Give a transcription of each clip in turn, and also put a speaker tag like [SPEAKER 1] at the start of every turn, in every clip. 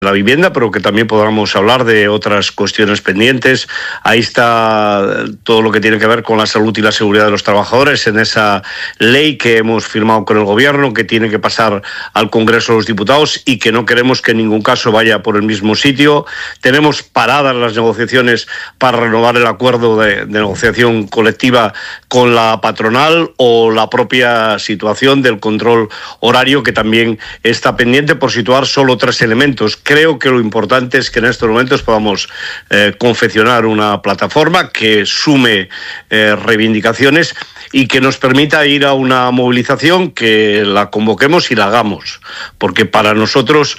[SPEAKER 1] la vivienda, pero que también podamos hablar de otras cuestiones pendientes. Ahí está todo lo que tiene que ver con la salud y la seguridad de los trabajadores en esa ley que hemos firmado con el Gobierno, que tiene que pasar al Congreso de los Diputados y que no queremos que en ningún caso vaya por el mismo sitio. Tenemos paradas las negociaciones para renovar el acuerdo de negociación colectiva con la patronal, o la propia situación del control horario, que también está pendiente, por situar solo 3 elementos. Creo que lo importante es que en estos momentos podamos confeccionar una plataforma que sume reivindicaciones y que nos permita ir a una movilización, que la convoquemos y la hagamos, porque para nosotros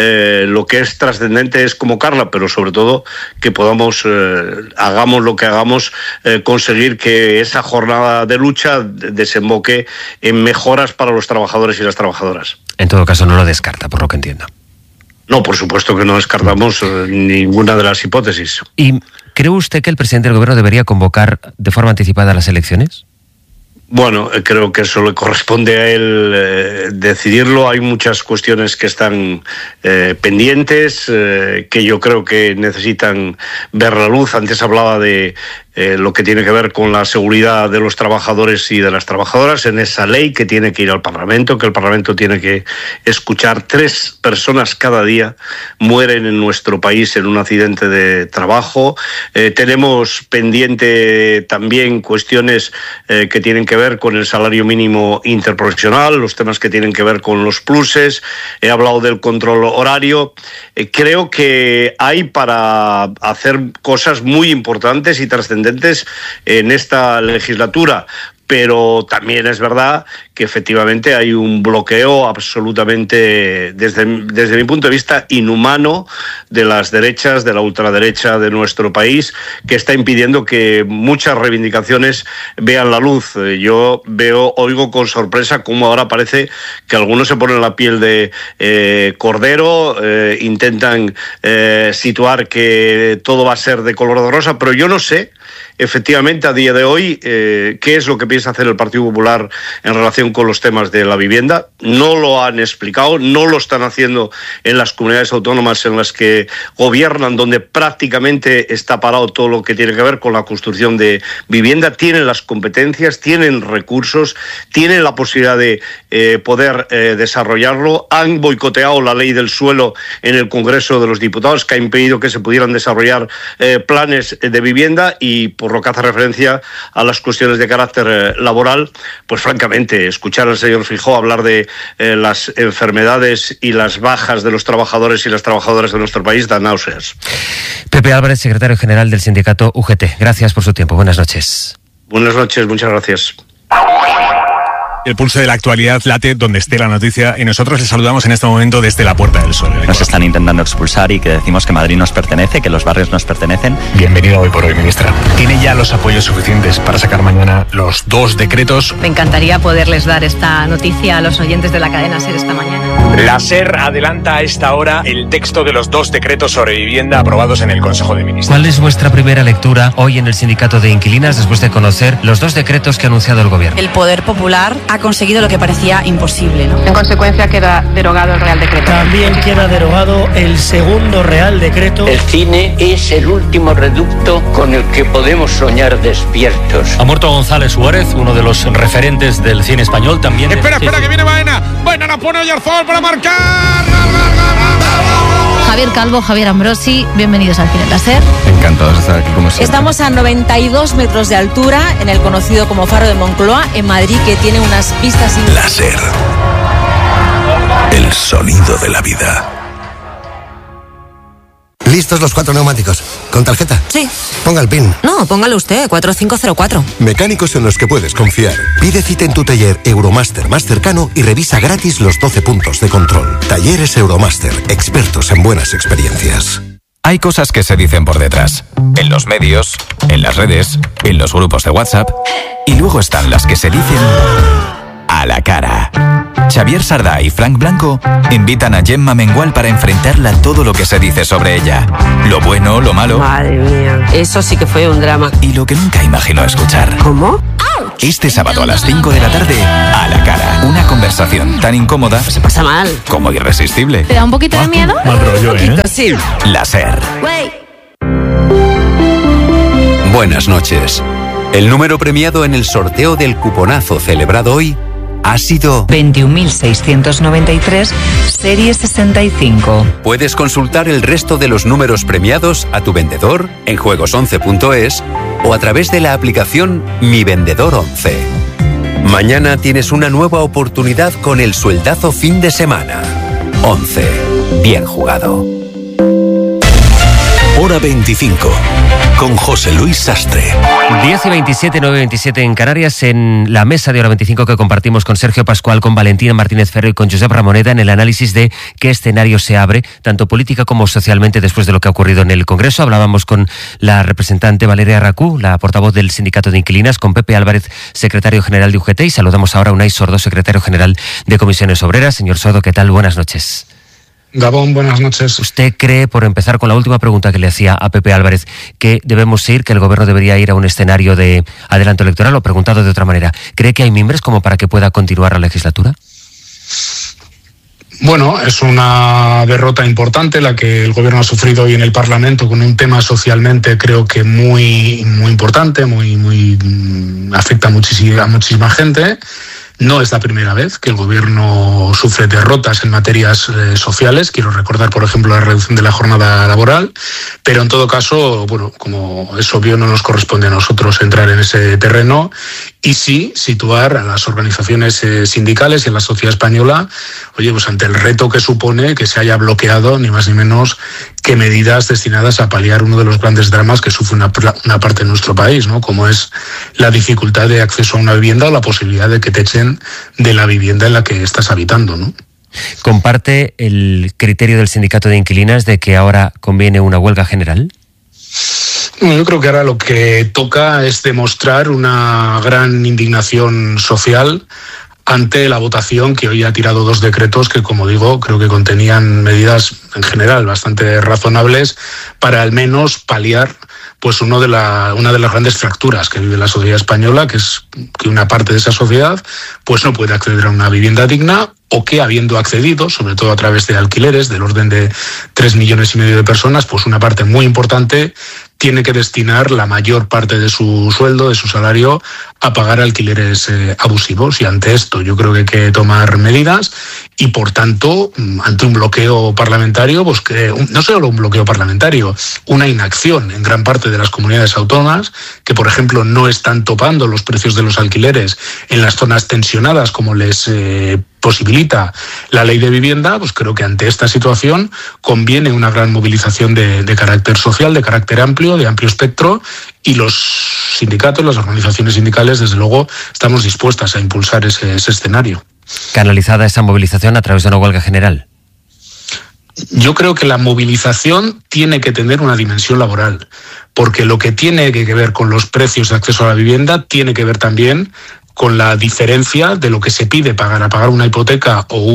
[SPEAKER 1] lo que es trascendente es convocarla, pero sobre todo que podamos, hagamos lo que hagamos, conseguir que esa jornada de lucha desemboque en mejoras para los trabajadores y las trabajadoras.
[SPEAKER 2] En todo caso, no lo descarta, por lo que entiendo.
[SPEAKER 1] No, por supuesto que no descartamos ninguna de las hipótesis.
[SPEAKER 2] ¿Y cree usted que el presidente del Gobierno debería convocar de forma anticipada las elecciones?
[SPEAKER 1] Bueno, creo que eso le corresponde a él decidirlo. Hay muchas cuestiones que están pendientes, que yo creo que necesitan ver la luz. Antes hablaba de lo que tiene que ver con la seguridad de los trabajadores y de las trabajadoras en esa ley que tiene que ir al Parlamento, que el Parlamento tiene que escuchar. 3 personas cada día mueren en nuestro país en un accidente de trabajo. Tenemos pendiente también cuestiones que tienen que ver con el salario mínimo interprofesional, los temas que tienen que ver con los pluses. He hablado del control horario. Creo que hay para hacer cosas muy importantes y trascendentes en esta legislatura, pero también es verdad que efectivamente hay un bloqueo absolutamente, desde mi punto de vista, inhumano de las derechas, de la ultraderecha de nuestro país, que está impidiendo que muchas reivindicaciones vean la luz. Yo oigo con sorpresa cómo ahora parece que algunos se ponen la piel de cordero, intentan situar que todo va a ser de color de rosa, pero yo no sé efectivamente a día de hoy qué es lo que piensa hacer el Partido Popular en relación con los temas de la vivienda. No lo han explicado, no lo están haciendo en las comunidades autónomas en las que gobiernan, donde prácticamente está parado todo lo que tiene que ver con la construcción de vivienda. Tienen las competencias, tienen recursos, tienen la posibilidad de poder desarrollarlo. Han boicoteado la ley del suelo en el Congreso de los Diputados, que ha impedido que se pudieran desarrollar planes de vivienda. Y por lo que hace referencia a las cuestiones de carácter laboral, pues francamente, escuchar al señor Feijóo hablar de las enfermedades y las bajas de los trabajadores y las trabajadoras de nuestro país da náuseas.
[SPEAKER 2] Pepe Álvarez, secretario general del sindicato UGT. Gracias por su tiempo. Buenas noches.
[SPEAKER 1] Buenas noches, muchas gracias.
[SPEAKER 3] El pulso de la actualidad late donde esté la noticia y nosotros les saludamos en este momento desde la Puerta del Sol.
[SPEAKER 4] Nos están intentando expulsar y que decimos que Madrid nos pertenece, que los barrios nos pertenecen.
[SPEAKER 3] Bienvenida Hoy por Hoy, ministra. ¿Tiene ya los apoyos suficientes para sacar mañana los 2 decretos?
[SPEAKER 5] Me encantaría poderles dar esta noticia a los oyentes de la cadena SER esta mañana.
[SPEAKER 3] La SER adelanta a esta hora el texto de los 2 decretos sobre vivienda aprobados en el Consejo de Ministros.
[SPEAKER 2] ¿Cuál es vuestra primera lectura hoy en el Sindicato de Inquilinas después de conocer los 2 decretos que ha anunciado el Gobierno?
[SPEAKER 6] El Poder Popular ha conseguido lo que parecía imposible, ¿no?
[SPEAKER 5] En consecuencia queda derogado el Real Decreto.
[SPEAKER 7] También queda derogado el segundo Real Decreto.
[SPEAKER 8] El cine es el último reducto con el que podemos soñar despiertos.
[SPEAKER 9] Ha muerto González Suárez, uno de los referentes del cine español también.
[SPEAKER 3] Espera, que viene Baena. Baena la pone Oyarzabal para marcar.
[SPEAKER 10] Javier Calvo, Javier Ambrosi, bienvenidos al Cine Láser.
[SPEAKER 11] Encantados de estar aquí como siempre.
[SPEAKER 6] Estamos a 92 metros de altura en el conocido como Faro de Moncloa, en Madrid, que tiene unas vistas...
[SPEAKER 12] Láser. El sonido de la vida.
[SPEAKER 13] ¿Listos los 4 neumáticos? ¿Con tarjeta?
[SPEAKER 6] Sí.
[SPEAKER 13] Ponga el PIN.
[SPEAKER 6] No, póngalo usted, 4504.
[SPEAKER 12] Mecánicos en los que puedes confiar. Pide cita en tu taller Euromaster más cercano y revisa gratis los 12 puntos de control. Talleres Euromaster, expertos en buenas experiencias.
[SPEAKER 14] Hay cosas que se dicen por detrás. En los medios, en las redes, en los grupos de WhatsApp. Y luego están las que se dicen a la cara. Xavier Sardá y Frank Blanco invitan a Gemma Mengual para enfrentarla a todo lo que se dice sobre ella. Lo bueno, lo malo.
[SPEAKER 6] Madre mía, eso sí que fue un drama.
[SPEAKER 14] Y lo que nunca imaginó escuchar.
[SPEAKER 6] ¿Cómo?
[SPEAKER 14] ¡Auch! Este sábado a las 5 de la tarde, A la Cara. Una conversación tan incómoda.
[SPEAKER 6] Se pasa mal.
[SPEAKER 14] Como irresistible.
[SPEAKER 10] ¿Te da un poquito de miedo?
[SPEAKER 3] Mal rollo, ¿eh?
[SPEAKER 6] Sí.
[SPEAKER 14] La SER.
[SPEAKER 15] Buenas noches. El número premiado en el sorteo del cuponazo celebrado hoy ha sido
[SPEAKER 16] 21.693, serie 65.
[SPEAKER 15] Puedes consultar el resto de los números premiados a tu vendedor en juegos11.es o a través de la aplicación Mi Vendedor 11. Mañana tienes una nueva oportunidad con el sueldazo fin de semana. 11. Bien jugado.
[SPEAKER 12] Hora 25, con José Luis Sastre.
[SPEAKER 2] 10:27, 9:27 en Canarias, en la mesa de Hora 25 que compartimos con Sergio Pascual, con Valentín Martínez Ferro y con Josep Ramoneda en el análisis de qué escenario se abre, tanto política como socialmente, después de lo que ha ocurrido en el Congreso. Hablábamos con la representante Valeria Racú, la portavoz del Sindicato de Inquilinas, con Pepe Álvarez, secretario general de UGT, y saludamos ahora a Unai Sordo, secretario general de Comisiones Obreras. Señor Sordo, ¿qué tal? Buenas noches.
[SPEAKER 17] Gabón, buenas noches.
[SPEAKER 2] ¿Usted cree, por empezar con la última pregunta que le hacía a Pepe Álvarez, que debemos ir, que el gobierno debería ir a un escenario de adelanto electoral? O preguntado de otra manera, ¿cree que hay mimbres como para que pueda continuar la legislatura?
[SPEAKER 17] Bueno, es una derrota importante la que el gobierno ha sufrido hoy en el Parlamento, con un tema socialmente creo que muy importante, muy afecta a muchísima gente. No es la primera vez que el gobierno sufre derrotas en materias sociales. Quiero recordar, por ejemplo, la reducción de la jornada laboral, pero en todo caso, bueno, como es obvio, no nos corresponde a nosotros entrar en ese terreno y sí situar a las organizaciones sindicales y a la sociedad española, oye, pues ante el reto que supone que se haya bloqueado ni más ni menos que medidas destinadas a paliar uno de los grandes dramas que sufre una parte de nuestro país, ¿no? Como es la dificultad de acceso a una vivienda o la posibilidad de que te echen de la vivienda en la que estás habitando, ¿no?
[SPEAKER 2] ¿Comparte el criterio del Sindicato de Inquilinas de que ahora conviene una huelga general?
[SPEAKER 17] Bueno, yo creo que ahora lo que toca es demostrar una gran indignación social ante la votación que hoy ha tirado dos decretos que, como digo, creo que contenían medidas en general bastante razonables para al menos paliar pues una de las grandes fracturas que vive la sociedad española, que es que una parte de esa sociedad pues no puede acceder a una vivienda digna, o que habiendo accedido, sobre todo a través de alquileres del orden de 3,5 millones de personas, pues una parte muy importante tiene que destinar la mayor parte de su sueldo, de su salario, a pagar alquileres abusivos. Y ante esto yo creo que hay que tomar medidas y, por tanto, ante un bloqueo parlamentario, pues que no solo un bloqueo parlamentario, una inacción en gran parte de las comunidades autónomas, que, por ejemplo, no están topando los precios de los alquileres en las zonas tensionadas como les posibilita la ley de vivienda, pues creo que ante esta situación conviene una gran movilización de carácter social, de carácter amplio, de amplio espectro, y los sindicatos, las organizaciones sindicales, desde luego, estamos dispuestas a impulsar ese escenario.
[SPEAKER 2] ¿Canalizada esa movilización a través de una huelga general?
[SPEAKER 17] Yo creo que la movilización tiene que tener una dimensión laboral, porque lo que tiene que ver con los precios de acceso a la vivienda tiene que ver también con la diferencia de lo que se pide para pagar una hipoteca o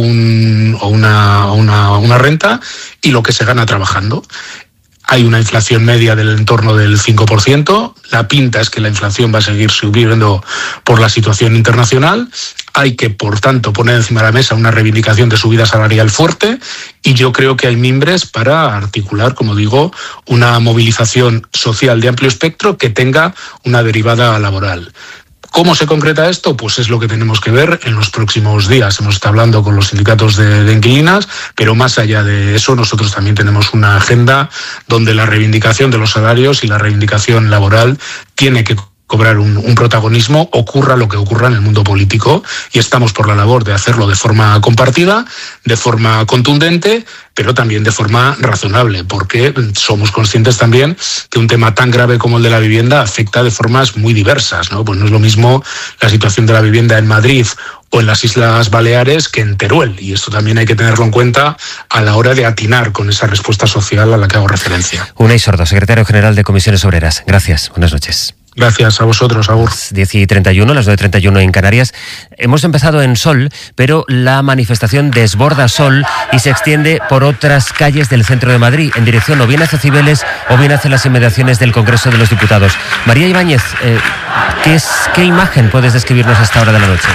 [SPEAKER 17] una renta y lo que se gana trabajando. Hay una inflación media del entorno del 5%. La pinta es que la inflación va a seguir subiendo por la situación internacional. Hay que, por tanto, poner encima de la mesa una reivindicación de subida salarial fuerte, y yo creo que hay mimbres para articular, como digo, una movilización social de amplio espectro que tenga una derivada laboral. ¿Cómo se concreta esto? Pues es lo que tenemos que ver en los próximos días. Hemos estado hablando con los sindicatos de inquilinas, pero más allá de eso, nosotros también tenemos una agenda donde la reivindicación de los salarios y la reivindicación laboral tiene que cobrar un protagonismo, ocurra lo que ocurra en el mundo político, y estamos por la labor de hacerlo de forma compartida, de forma contundente, pero también de forma razonable, porque somos conscientes también que un tema tan grave como el de la vivienda afecta de formas muy diversas, ¿no? Pues no es lo mismo la situación de la vivienda en Madrid o en las Islas Baleares que en Teruel, y esto también hay que tenerlo en cuenta a la hora de atinar con esa respuesta social a la que hago referencia.
[SPEAKER 2] Unai Sordo, secretario general de Comisiones Obreras. Gracias, buenas noches.
[SPEAKER 17] Gracias a vosotros, Agur.
[SPEAKER 2] 10:31, las 9:31 en Canarias. Hemos empezado en Sol, pero la manifestación desborda Sol y se extiende por otras calles del centro de Madrid, en dirección o bien hacia Cibeles o bien hacia las inmediaciones del Congreso de los Diputados. María Ibáñez, ¿Qué imagen puedes describirnos a esta hora de la noche?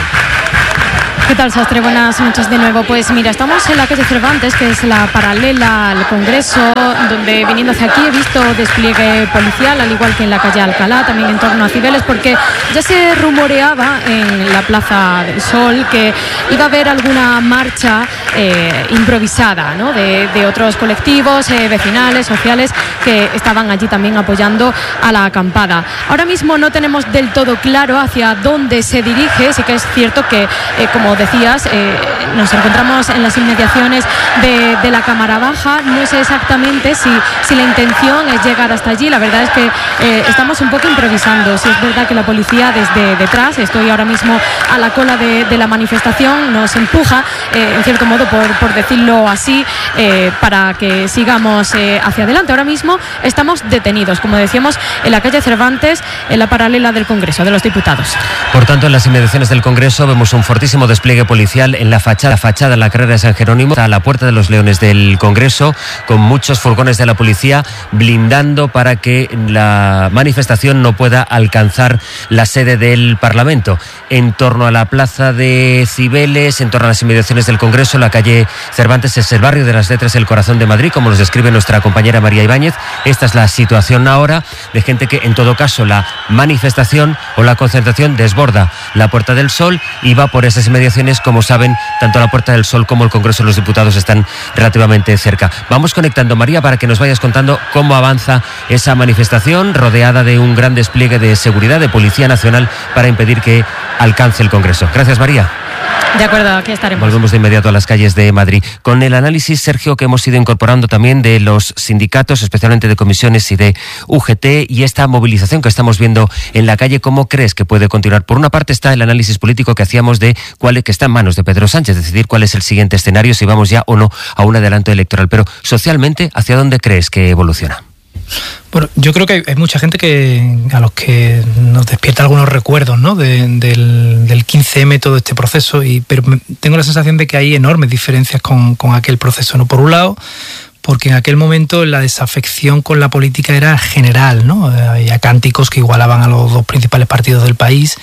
[SPEAKER 18] ¿Qué tal, Sastre? Buenas noches de nuevo. Pues mira, estamos en la calle Cervantes, que es la paralela al Congreso, donde viniendo hacia aquí he visto despliegue policial, al igual que en la calle Alcalá, también en torno a Cibeles, porque ya se rumoreaba en la Plaza del Sol que iba a haber alguna marcha improvisada, ¿no?, de otros colectivos vecinales, sociales, que estaban allí también apoyando a la acampada. Ahora mismo no tenemos del todo claro hacia dónde se dirige. Sí que es cierto que, como decías, nos encontramos en las inmediaciones de la Cámara Baja. No sé exactamente si la intención es llegar hasta allí. La verdad es que estamos un poco improvisando. Si es verdad que la policía desde detrás, estoy ahora mismo a la cola de la manifestación, nos empuja, en cierto modo, por decirlo así, para que sigamos hacia adelante. Ahora mismo estamos detenidos, como decíamos, en la calle Cervantes, en la paralela del Congreso de los Diputados.
[SPEAKER 2] Por tanto, en las inmediaciones del Congreso vemos un fortísimo despliegue policial en la fachada de la carrera de San Jerónimo, a la Puerta de los Leones del Congreso, con muchos furgones de la policía blindando para que la manifestación no pueda alcanzar la sede del Parlamento. En torno a la Plaza de Cibeles, en torno a las inmediaciones del Congreso, la calle Cervantes es el barrio de las Letras, el corazón de Madrid, como nos describe nuestra compañera María Ibáñez. Esta es la situación ahora de gente que, en todo caso, la manifestación o la concentración desborda la Puerta del Sol y va por esas inmediaciones. Como saben, tanto la Puerta del Sol como el Congreso de los Diputados están relativamente cerca. Vamos conectando, María, para que nos vayas contando cómo avanza esa manifestación, rodeada de un gran despliegue de seguridad, de Policía Nacional, para impedir que alcance el Congreso. Gracias, María.
[SPEAKER 18] De acuerdo, aquí estaremos.
[SPEAKER 2] Volvemos de inmediato a las calles de Madrid con el análisis, Sergio, que hemos ido incorporando también de los sindicatos, especialmente de comisiones y de UGT, y esta movilización que estamos viendo en la calle. ¿Cómo crees que puede continuar? Por una parte está el análisis político que hacíamos de que está en manos de Pedro Sánchez, decidir cuál es el siguiente escenario, si vamos ya o no a un adelanto electoral. Pero socialmente, ¿hacia dónde crees que evoluciona?
[SPEAKER 19] Bueno, yo creo que hay mucha gente a los que nos despierta algunos recuerdos, ¿no?, del 15M, todo este proceso, pero tengo la sensación de que hay enormes diferencias con aquel proceso, ¿no? Por un lado, porque en aquel momento la desafección con la política era general, ¿no? Había cánticos que igualaban a los dos principales partidos del país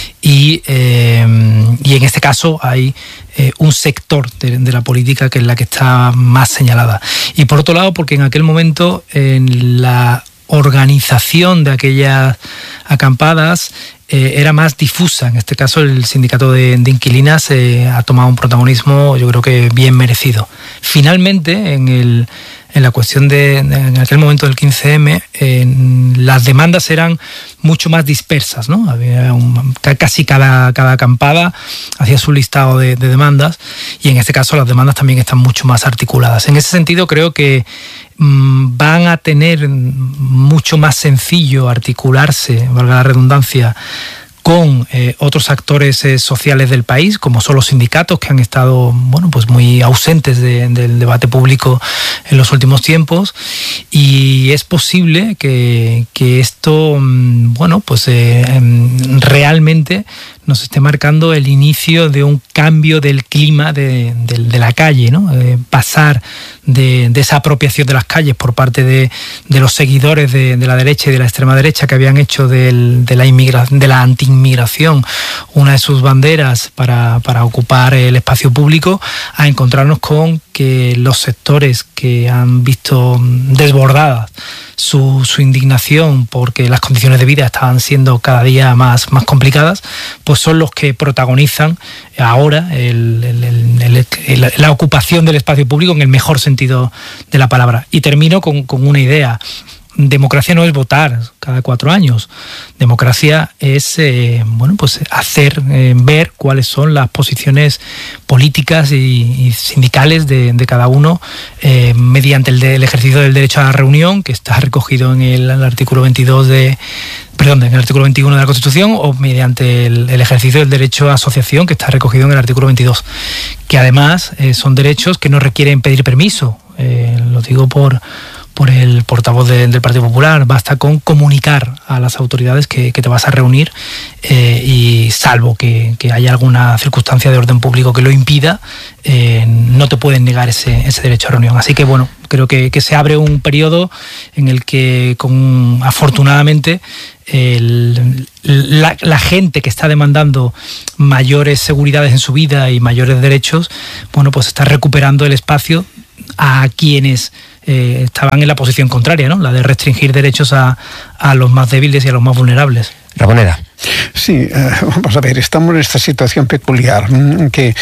[SPEAKER 19] y en este caso hay un sector de la política que es la que está más señalada. Y por otro lado, porque en aquel momento en la organización de aquellas acampadas era más difusa. En este caso el sindicato de inquilinas ha tomado un protagonismo, yo creo que bien merecido. Finalmente, en la cuestión en aquel momento del 15M, las demandas eran mucho más dispersas, ¿no? Había casi cada acampada hacía su listado de demandas, y en este caso las demandas también están mucho más articuladas. En ese sentido, creo que van a tener mucho más sencillo articularse, valga la redundancia, con otros actores sociales del país, como son los sindicatos, que han estado muy ausentes del debate público en los últimos tiempos, y es posible que esto realmente nos esté marcando el inicio de un cambio del clima de la calle, ¿no? Pasar de esa apropiación de las calles por parte de los seguidores de la derecha y de la extrema derecha, que habían hecho de la anti-inmigración una de sus banderas para ocupar el espacio público, a encontrarnos con que los sectores que han visto desbordadas su indignación porque las condiciones de vida estaban siendo cada día más complicadas, pues son los que protagonizan ahora la ocupación del espacio público en el mejor sentido de la palabra. Y termino con una idea. Democracia no es votar cada 4 años. Democracia es hacer ver cuáles son las posiciones políticas y sindicales de cada uno mediante el ejercicio del derecho a la reunión, que está recogido en el artículo 22 en el artículo 21 de la Constitución, o mediante el ejercicio del derecho a asociación, que está recogido en el artículo 22, que además son derechos que no requieren pedir permiso. Lo digo por el portavoz del Partido Popular. Basta con comunicar a las autoridades que te vas a reunir y salvo que haya alguna circunstancia de orden público que lo impida, no te pueden negar ese derecho a reunión. Así que bueno, creo que se abre un periodo en el que afortunadamente la gente que está demandando mayores seguridades en su vida y mayores derechos, bueno, pues está recuperando el espacio a quienes estaban en la posición contraria, ¿no? La de restringir derechos a los más débiles y a los más vulnerables.
[SPEAKER 2] Ramoneda.
[SPEAKER 20] Sí, vamos a ver, estamos en esta situación peculiar que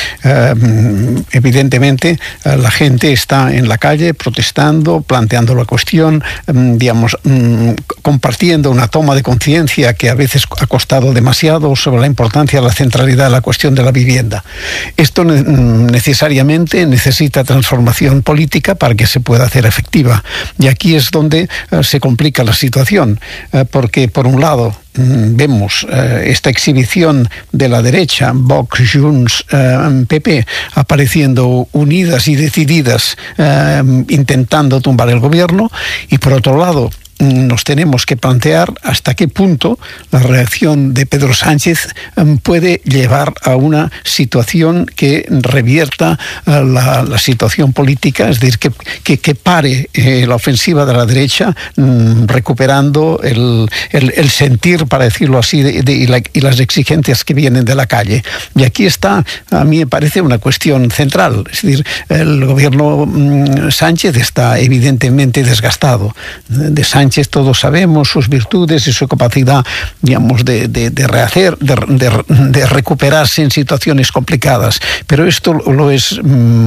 [SPEAKER 20] evidentemente la gente está en la calle protestando, planteando la cuestión, digamos, compartiendo una toma de conciencia que a veces ha costado demasiado sobre la importancia, la centralidad de la cuestión de la vivienda. Esto necesariamente necesita transformación política para que se pueda hacer efectiva. Y aquí es donde se complica la situación, porque por un lado vemos esta exhibición de la derecha, Vox, Junts, PP, apareciendo unidas y decididas, intentando tumbar el gobierno, y por otro lado nos tenemos que plantear hasta qué punto la reacción de Pedro Sánchez puede llevar a una situación que revierta la situación política, es decir, que pare la ofensiva de la derecha, recuperando el sentir, para decirlo así, y las exigencias que vienen de la calle. Y aquí está, a mí me parece, una cuestión central. Es decir, el gobierno Sánchez está evidentemente desgastado. De Sánchez todos sabemos sus virtudes y su capacidad, digamos, de rehacer, de recuperarse en situaciones complicadas, pero esto lo es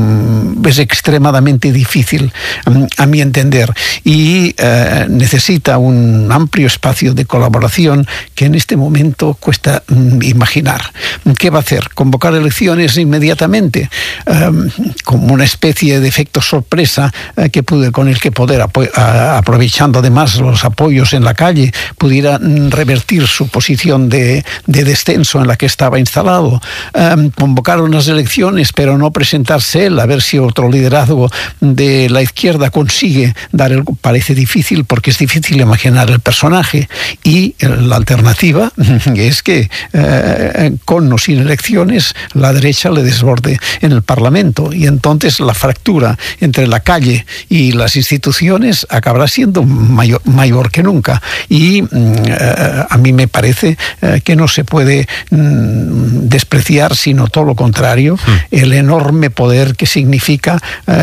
[SPEAKER 20] extremadamente difícil, a mi entender, y necesita un amplio espacio de colaboración que en este momento cuesta imaginar. ¿Qué va a hacer? ¿Convocar elecciones inmediatamente? Como una especie de efecto sorpresa con el que poder, aprovechando además los apoyos en la calle, pudiera revertir su posición de descenso en la que estaba instalado. Convocar unas elecciones pero no presentarse él, a ver si otro liderazgo de la izquierda consigue parece difícil, porque es difícil imaginar el personaje, y la alternativa es que con o sin elecciones la derecha le desborde en el Parlamento, y entonces la fractura entre la calle y las instituciones acabará siendo mayor que nunca, y a mí me parece que no se puede despreciar, sino todo lo contrario, el enorme poder que significa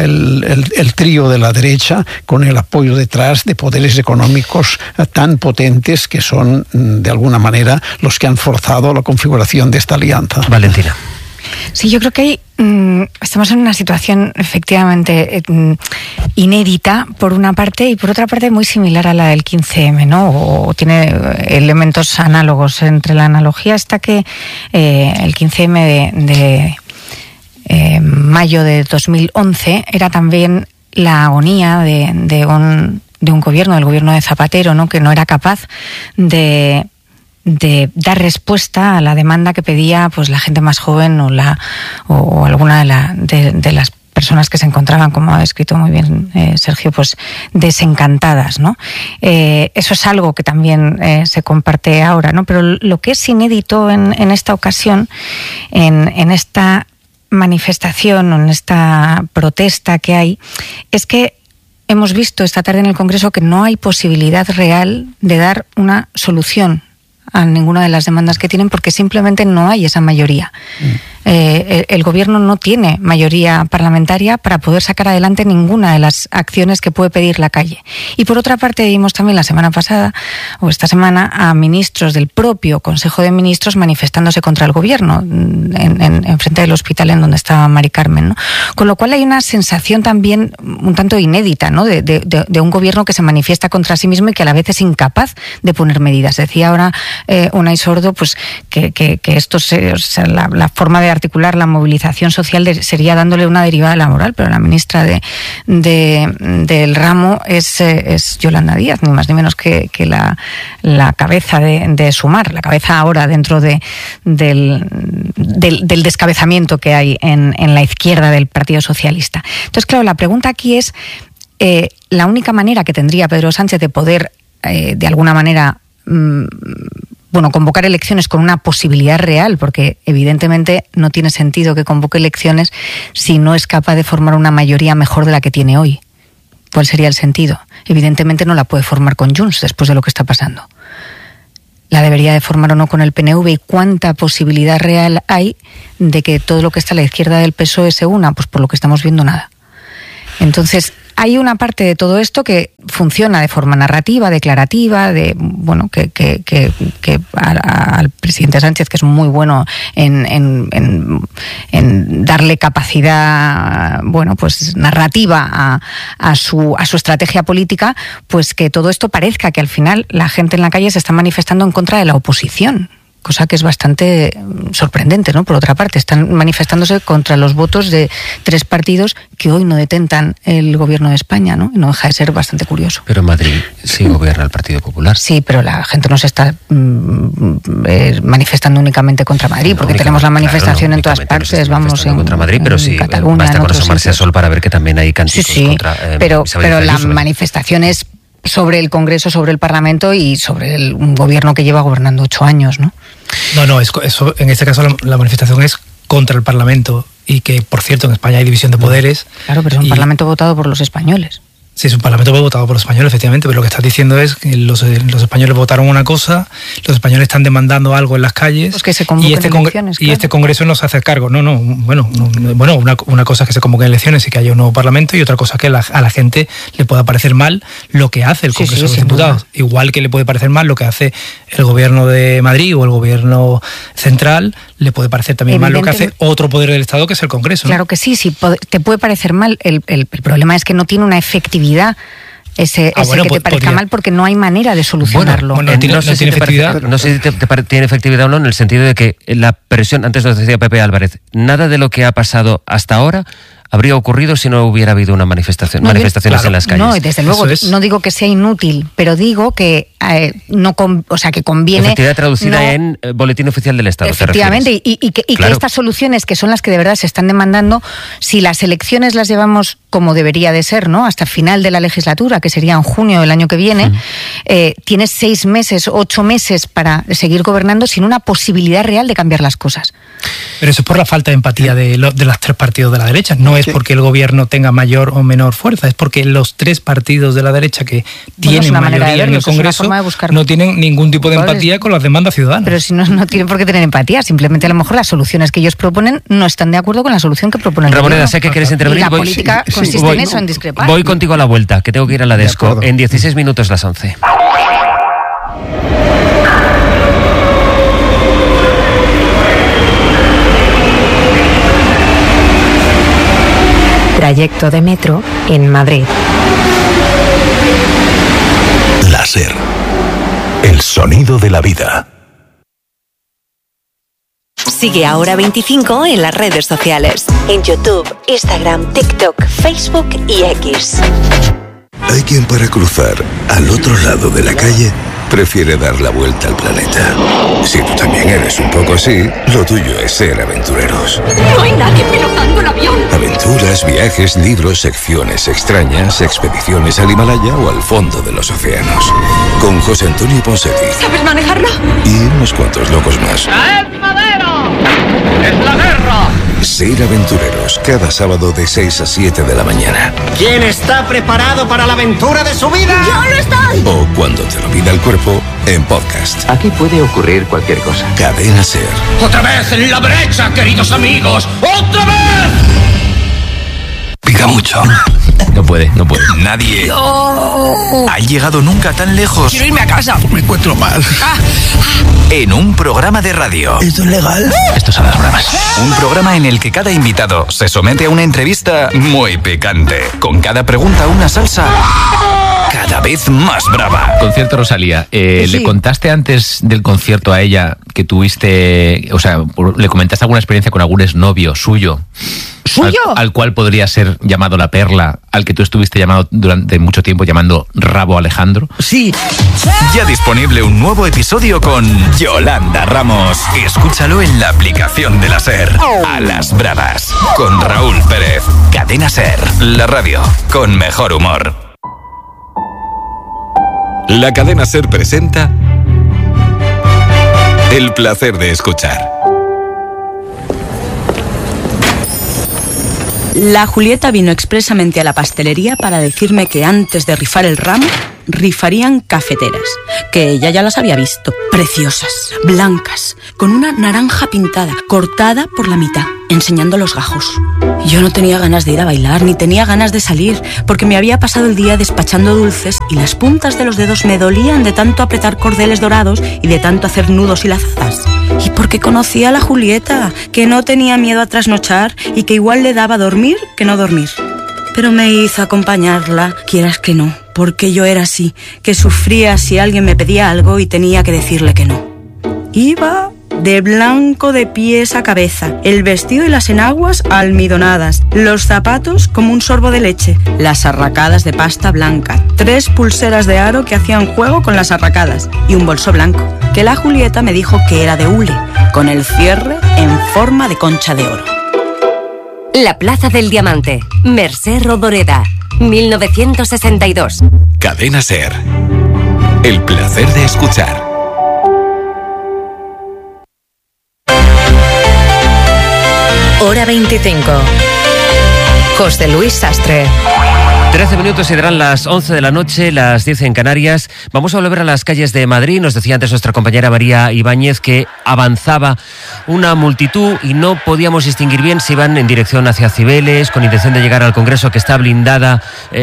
[SPEAKER 20] el trío de la derecha, con el apoyo detrás de poderes económicos tan potentes que son de alguna manera los que han forzado la configuración de esta alianza.
[SPEAKER 2] Valentina.
[SPEAKER 21] Sí, yo creo que estamos en una situación efectivamente inédita por una parte, y por otra parte muy similar a la del 15M, ¿no? O tiene elementos análogos. Entre la analogía está que el 15M de mayo de 2011 era también la agonía de un gobierno, del gobierno de Zapatero, ¿no? Que no era capaz de dar respuesta a la demanda que pedía pues la gente más joven o alguna de las personas que se encontraban, como ha escrito muy bien Sergio, pues desencantadas, ¿no? Eso es algo que también se comparte ahora, ¿no? Pero lo que es inédito en esta ocasión, en esta manifestación, en esta protesta que hay, es que hemos visto esta tarde en el Congreso que no hay posibilidad real de dar una solución a ninguna de las demandas que tienen, porque simplemente no hay esa mayoría. El gobierno no tiene mayoría parlamentaria para poder sacar adelante ninguna de las acciones que puede pedir la calle. Y por otra parte, vimos también la semana pasada, o esta semana, a ministros del propio Consejo de Ministros manifestándose contra el gobierno en frente del hospital en donde estaba Mari Carmen, ¿no? Con lo cual hay una sensación también un tanto inédita, ¿no? de un gobierno que se manifiesta contra sí mismo y que a la vez es incapaz de poner medidas. Decía ahora Unai Sordo pues que esto la forma de articular la movilización social sería dándole una derivada laboral, pero la ministra del ramo es Yolanda Díaz, ni más ni menos que la cabeza de Sumar, la cabeza ahora dentro del descabezamiento que hay en la izquierda del Partido Socialista. Entonces, claro, la pregunta aquí es la única manera que tendría Pedro Sánchez de poder, de alguna manera, convocar elecciones con una posibilidad real, porque evidentemente no tiene sentido que convoque elecciones si no es capaz de formar una mayoría mejor de la que tiene hoy. ¿Cuál sería el sentido? Evidentemente no la puede formar con Junts después de lo que está pasando. La debería de formar o no con el PNV, y cuánta posibilidad real hay de que todo lo que está a la izquierda del PSOE se una, pues por lo que estamos viendo nada. Entonces, hay una parte de todo esto que funciona de forma narrativa, declarativa, que al presidente Sánchez, que es muy bueno en darle capacidad, narrativa a su estrategia política, pues que todo esto parezca que al final la gente en la calle se está manifestando en contra de la oposición. Cosa que es bastante sorprendente, ¿no? Por otra parte, están manifestándose contra los votos de 3 partidos que hoy no detentan el gobierno de España, ¿no? Y no deja de ser bastante curioso.
[SPEAKER 2] Pero en Madrid sí gobierna el Partido Popular.
[SPEAKER 21] Sí, pero la gente no se está manifestando únicamente contra Madrid, porque tenemos la manifestación en todas partes,
[SPEAKER 2] contra Madrid, pero sí,
[SPEAKER 21] Cataluña,
[SPEAKER 2] basta con asomarse a Sol para ver que también hay cánticos contra
[SPEAKER 21] pero la manifestación es sobre el Congreso, sobre el Parlamento y sobre un gobierno que lleva gobernando 8 años, ¿no?
[SPEAKER 19] No, eso, en este caso la manifestación es contra el Parlamento, y que, por cierto, en España hay división de poderes.
[SPEAKER 21] Claro, pero es un Parlamento votado por los españoles.
[SPEAKER 19] Sí, es un Parlamento votado por los españoles, efectivamente, pero lo que estás diciendo es que los españoles votaron una cosa, los españoles están demandando algo en las calles,
[SPEAKER 21] pues que se convoquen elecciones,
[SPEAKER 19] y este Congreso no se hace cargo. Una cosa es que se convoquen elecciones y que haya un nuevo Parlamento, y otra cosa es que a la gente le pueda parecer mal lo que hace el Congreso de los Diputados. Igual que le puede parecer mal lo que hace el Gobierno de Madrid o el Gobierno central, le puede parecer también mal lo que hace otro poder del Estado, que es el Congreso, ¿no?
[SPEAKER 21] Claro que sí, te puede parecer mal. El problema es que no tiene una efectividad que te parezca mal, porque no hay manera de solucionarlo.
[SPEAKER 2] No sé si tiene efectividad o no, en el sentido de que la presión, antes nos decía Pepe Álvarez, nada de lo que ha pasado hasta ahora habría ocurrido si no hubiera habido una manifestaciones en las calles.
[SPEAKER 21] No, desde luego, no digo que sea inútil, pero digo que que conviene...
[SPEAKER 2] Efectividad traducida en Boletín Oficial del Estado.
[SPEAKER 21] Efectivamente, y que estas soluciones, que son las que de verdad se están demandando, si las elecciones las llevamos como debería de ser, ¿no?, hasta el final de la legislatura, que sería en junio del año que viene, tienes 6 meses, 8 meses para seguir gobernando sin una posibilidad real de cambiar las cosas.
[SPEAKER 19] Pero eso es por la falta de empatía de los 3 partidos de la derecha. No es porque el gobierno tenga mayor o menor fuerza, es porque los 3 partidos de la derecha que tienen mayoría en el Congreso no tienen ningún tipo de empatía con las demandas ciudadanas.
[SPEAKER 21] Pero si no tienen por qué tener empatía, simplemente a lo mejor las soluciones que ellos proponen no están de acuerdo con la solución que propone el
[SPEAKER 2] Ramoneda,
[SPEAKER 21] gobierno.
[SPEAKER 2] sé que quieres intervenir.
[SPEAKER 21] Y la política consiste en eso, en discrepar.
[SPEAKER 2] Voy contigo a la vuelta, que tengo que ir a la Desco. En 16 minutos las 11.
[SPEAKER 1] Trayecto de metro en Madrid.
[SPEAKER 12] La SER. El sonido de la vida.
[SPEAKER 22] Sigue a Hora 25 en las redes sociales. En YouTube, Instagram, TikTok, Facebook y X.
[SPEAKER 12] Hay quien, para cruzar al otro lado de la calle, prefiere dar la vuelta al planeta. Si tú también eres un poco así, lo tuyo es ser aventureros.
[SPEAKER 22] No hay nadie pilotando el avión.
[SPEAKER 12] Aventuras, viajes, libros, secciones extrañas, expediciones al Himalaya o al fondo de los océanos. Con José Antonio Ponseti.
[SPEAKER 22] ¿Sabes manejarlo?
[SPEAKER 12] Y unos cuantos locos más.
[SPEAKER 23] ¡Es madero! ¡Es la guerra!
[SPEAKER 12] Ser aventureros, cada sábado de 6 a 7 de la mañana.
[SPEAKER 23] ¿Quién está preparado para la aventura de su vida?
[SPEAKER 22] ¡Yo lo estoy!
[SPEAKER 12] O cuando te lo pida el cuerpo, en podcast.
[SPEAKER 24] Aquí puede ocurrir cualquier cosa.
[SPEAKER 12] Cadena SER.
[SPEAKER 23] ¡Otra vez en la brecha, queridos amigos! ¡Otra vez!
[SPEAKER 12] Pica mucho.
[SPEAKER 14] No puede. Nadie ha llegado nunca tan lejos.
[SPEAKER 23] Quiero irme a casa.
[SPEAKER 12] Me encuentro mal.
[SPEAKER 14] En un programa de radio.
[SPEAKER 12] ¿Esto es legal?
[SPEAKER 14] Estos son las bromas. Un programa en el que cada invitado se somete a una entrevista muy picante. Con cada pregunta una salsa cada vez más brava.
[SPEAKER 9] Concierto Rosalía.
[SPEAKER 21] Sí.
[SPEAKER 9] ¿Le contaste antes del concierto a ella que tuviste, le comentaste alguna experiencia con algún exnovio suyo?
[SPEAKER 21] ¿Suyo?
[SPEAKER 9] Al cual podría ser llamado La Perla, al que tú estuviste llamado durante mucho tiempo llamando Rabo Alejandro.
[SPEAKER 23] Sí.
[SPEAKER 14] Ya disponible un nuevo episodio con Yolanda Ramos. Escúchalo en la aplicación de la SER. A las bravas. Con Raúl Pérez. Cadena SER. La radio con mejor humor. La cadena SER presenta El placer de escuchar.
[SPEAKER 4] La Julieta vino expresamente a la pastelería para decirme que antes de rifar el ramo, rifarían cafeteras, que ella ya las había visto, preciosas, blancas, con una naranja pintada, cortada por la mitad, enseñando los gajos. Yo no tenía ganas de ir a bailar, ni tenía ganas de salir, porque me había pasado el día despachando dulces y las puntas de los dedos me dolían de tanto apretar cordeles dorados y de tanto hacer nudos y lazas. Y porque conocía a la Julieta, que no tenía miedo a trasnochar y que igual le daba dormir que no dormir. Pero me hizo acompañarla, quieras que no, porque yo era así, que sufría si alguien me pedía algo y tenía que decirle que no. Iba de blanco de pies a cabeza, el vestido y las enaguas almidonadas, los zapatos como un sorbo de leche, las arracadas de pasta blanca, 3 pulseras de aro que hacían juego con las arracadas y un bolso blanco, que la Julieta me dijo que era de hule, con el cierre en forma de concha de oro.
[SPEAKER 22] La Plaza del Diamante, Mercè Rodoreda, 1962.
[SPEAKER 14] Cadena SER. El placer de escuchar.
[SPEAKER 1] Hora 25. José Luis Sastre.
[SPEAKER 2] 13 minutos y darán las 11 de la noche, las 10 en Canarias. Vamos a volver a las calles de Madrid. Nos decía antes nuestra compañera María Ibáñez que avanzaba una multitud y no podíamos distinguir bien si iban en dirección hacia Cibeles, con intención de llegar al Congreso, que está blindado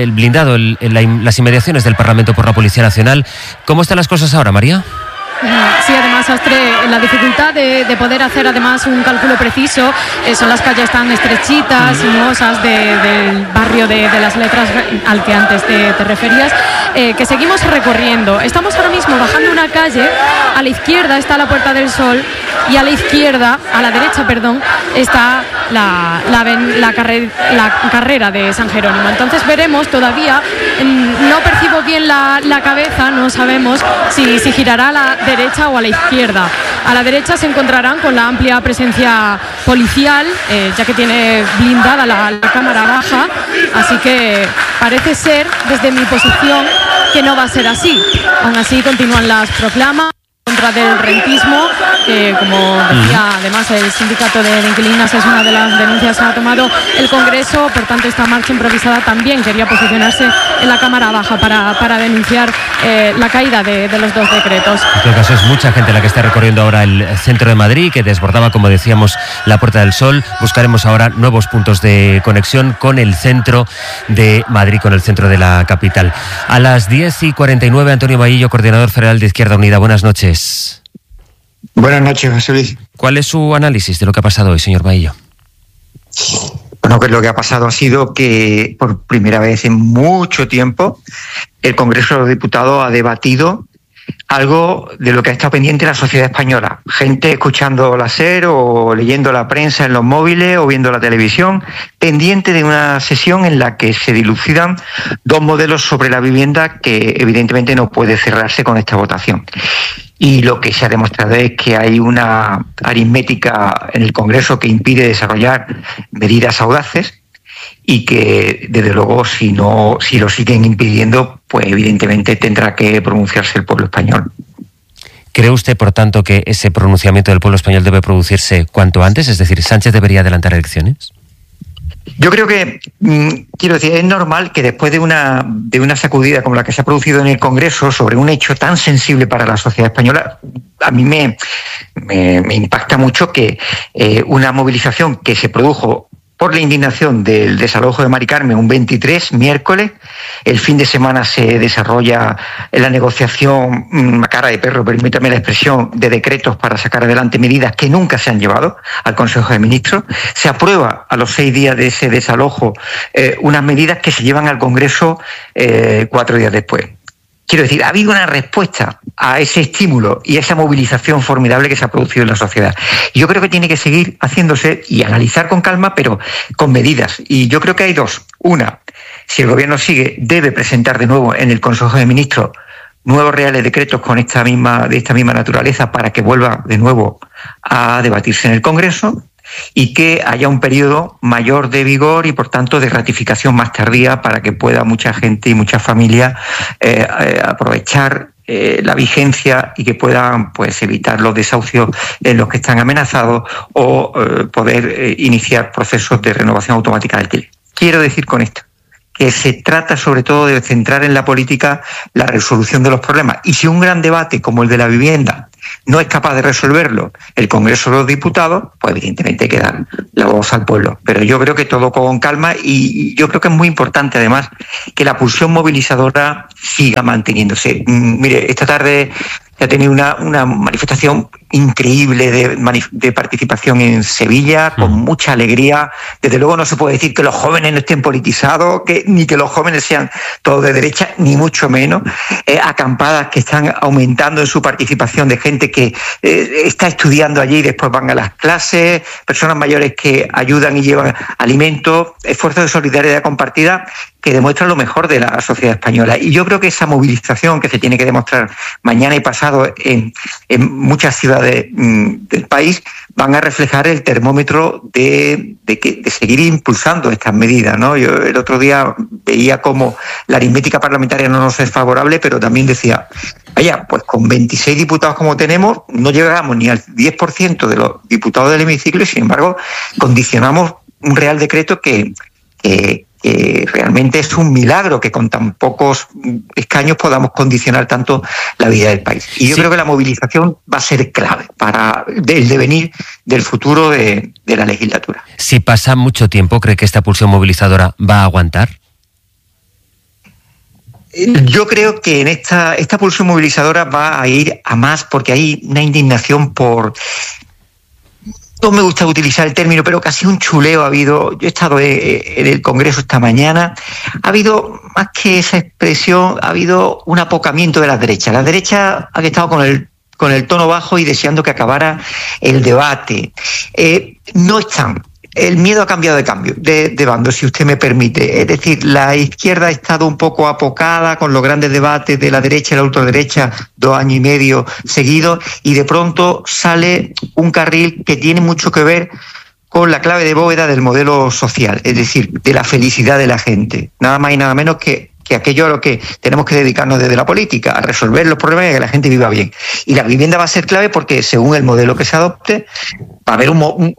[SPEAKER 2] en las inmediaciones del Parlamento por la Policía Nacional. ¿Cómo están las cosas ahora, María?
[SPEAKER 18] Sí, además, Sastre, la dificultad de poder hacer además un cálculo preciso, son las calles tan estrechitas, sinuosas del barrio de las Letras al que antes te referías, que seguimos recorriendo. Estamos ahora mismo bajando una calle, a la izquierda está la Puerta del Sol y a la derecha, está la carrera de San Jerónimo. Entonces veremos, todavía no percibo bien la cabeza, no sabemos si girará a la derecha o a la izquierda. A la derecha se encontrarán con la amplia presencia policial, ya que tiene blindada la cámara baja, así que parece ser, desde mi posición, que no va a ser así. Aún así continúan las proclamas contra del rentismo, que, como decía además el sindicato de inquilinas, es una de las denuncias que ha tomado el Congreso. Por tanto, esta marcha improvisada también quería posicionarse en la Cámara Baja para denunciar la caída de los 2 decretos.
[SPEAKER 2] En todo caso, es mucha gente la que está recorriendo ahora el centro de Madrid, que desbordaba, como decíamos, la Puerta del Sol. Buscaremos ahora nuevos puntos de conexión con el centro de Madrid, con el centro de la capital. A las 10:49, Antonio Bahillo, coordinador federal de Izquierda Unida. Buenas noches.
[SPEAKER 5] Buenas noches, José Luis.
[SPEAKER 2] ¿Cuál es su análisis de lo que ha pasado hoy, señor Bahillo?
[SPEAKER 5] Bueno, que lo que ha pasado ha sido que por primera vez en mucho tiempo el Congreso de los Diputados ha debatido algo de lo que ha estado pendiente la sociedad española. Gente escuchando la SER o leyendo la prensa en los móviles o viendo la televisión, pendiente de una sesión en la que se dilucidan 2 modelos sobre la vivienda que evidentemente no puede cerrarse con esta votación. Y lo que se ha demostrado es que hay una aritmética en el Congreso que impide desarrollar medidas audaces y que, desde luego, si lo siguen impidiendo, pues evidentemente tendrá que pronunciarse el pueblo español.
[SPEAKER 2] ¿Cree usted, por tanto, que ese pronunciamiento del pueblo español debe producirse cuanto antes? Es decir, ¿Sánchez debería adelantar elecciones?
[SPEAKER 5] Yo creo que, quiero decir, es normal que después de una sacudida como la que se ha producido en el Congreso sobre un hecho tan sensible para la sociedad española, a mí me impacta mucho que una movilización que se produjo por la indignación del desalojo de Mari Carmen un 23, miércoles. El fin de semana se desarrolla la negociación a cara de perro, permítame la expresión, de decretos para sacar adelante medidas que nunca se han llevado al Consejo de Ministros. Se aprueba a los 6 días de ese desalojo unas medidas que se llevan al Congreso 4 días después. Quiero decir, ha habido una respuesta a ese estímulo y a esa movilización formidable que se ha producido en la sociedad. Y yo creo que tiene que seguir haciéndose y analizar con calma, pero con medidas. Y yo creo que hay 2. Una, si el Gobierno sigue, debe presentar de nuevo en el Consejo de Ministros nuevos reales decretos de esta misma naturaleza para que vuelva de nuevo a debatirse en el Congreso. y que haya un periodo mayor de vigor y, por tanto, de ratificación más tardía para que pueda mucha gente y muchas familias aprovechar la vigencia y que puedan pues evitar los desahucios en los que están amenazados o poder iniciar procesos de renovación automática del alquiler. Quiero decir con esto que se trata sobre todo de centrar en la política la resolución de los problemas. Y si un gran debate como el de la vivienda no es capaz de resolverlo el Congreso de los Diputados, pues evidentemente hay que dar la voz al pueblo. Pero yo creo que todo con calma, y yo creo que es muy importante además que la pulsión movilizadora siga manteniéndose. Mire, esta tarde se ha tenido una manifestación increíble de participación en Sevilla, con mucha alegría. Desde luego no se puede decir que los jóvenes no estén politizados, ni que los jóvenes sean todos de derecha, ni mucho menos. Acampadas que están aumentando en su participación de gente que está estudiando allí y después van a las clases, personas mayores que ayudan y llevan alimentos, esfuerzos de solidaridad compartida que demuestran lo mejor de la sociedad española. Y yo creo que esa movilización que se tiene que demostrar mañana y pasado en muchas ciudades del país van a reflejar el termómetro de seguir impulsando estas medidas, ¿no? Yo el otro día veía cómo la aritmética parlamentaria no nos es favorable, pero también decía, vaya, pues con 26 diputados como tenemos, no llegamos ni al 10% de los diputados del hemiciclo y, sin embargo, condicionamos un Real Decreto que realmente es un milagro que con tan pocos escaños podamos condicionar tanto la vida del país. Y yo creo que la movilización va a ser clave para el devenir del futuro de la legislatura.
[SPEAKER 2] Si pasa mucho tiempo, ¿cree que esta pulsión movilizadora va a aguantar?
[SPEAKER 5] Yo creo que en esta pulsión movilizadora va a ir a más, porque hay una indignación por... No me gusta utilizar el término, pero casi un chuleo ha habido. Yo he estado en el Congreso esta mañana. Ha habido, más que esa expresión, ha habido un apocamiento de las derechas. Las derechas han estado con el tono bajo y deseando que acabara el debate. No están. El miedo ha cambiado de bando, si usted me permite. Es decir, la izquierda ha estado un poco apocada con los grandes debates de la derecha y la ultraderecha 2 años y medio seguidos, y de pronto sale un carril que tiene mucho que ver con la clave de bóveda del modelo social, es decir, de la felicidad de la gente. Nada más y nada menos que aquello a lo que tenemos que dedicarnos desde la política, a resolver los problemas y a que la gente viva bien. Y la vivienda va a ser clave porque, según el modelo que se adopte, va a haber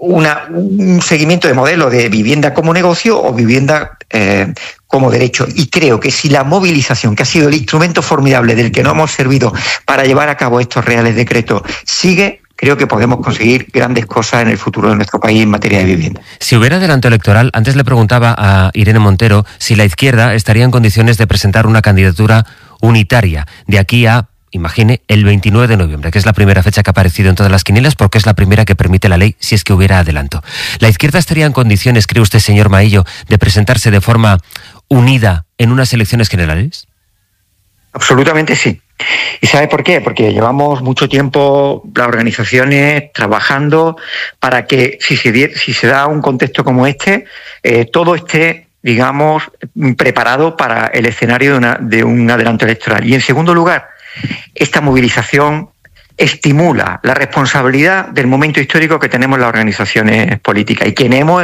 [SPEAKER 5] un seguimiento de modelo de vivienda como negocio o vivienda como derecho. Y creo que si la movilización, que ha sido el instrumento formidable del que no hemos servido para llevar a cabo estos reales decretos, sigue, creo que podemos conseguir grandes cosas en el futuro de nuestro país en materia de vivienda.
[SPEAKER 2] Si hubiera adelanto electoral, antes le preguntaba a Irene Montero si la izquierda estaría en condiciones de presentar una candidatura unitaria de aquí a, imagine, el 29 de noviembre, que es la primera fecha que ha aparecido en todas las quinielas porque es la primera que permite la ley si es que hubiera adelanto. ¿La izquierda estaría en condiciones, cree usted, señor Maillo, de presentarse de forma unida en unas elecciones generales?
[SPEAKER 5] Absolutamente sí. ¿Y sabe por qué? Porque llevamos mucho tiempo las organizaciones trabajando para que, si se da un contexto como este, todo esté, digamos, preparado para el escenario de un adelanto electoral. Y, en segundo lugar, esta movilización estimula la responsabilidad del momento histórico que tenemos las organizaciones políticas y quienes hemos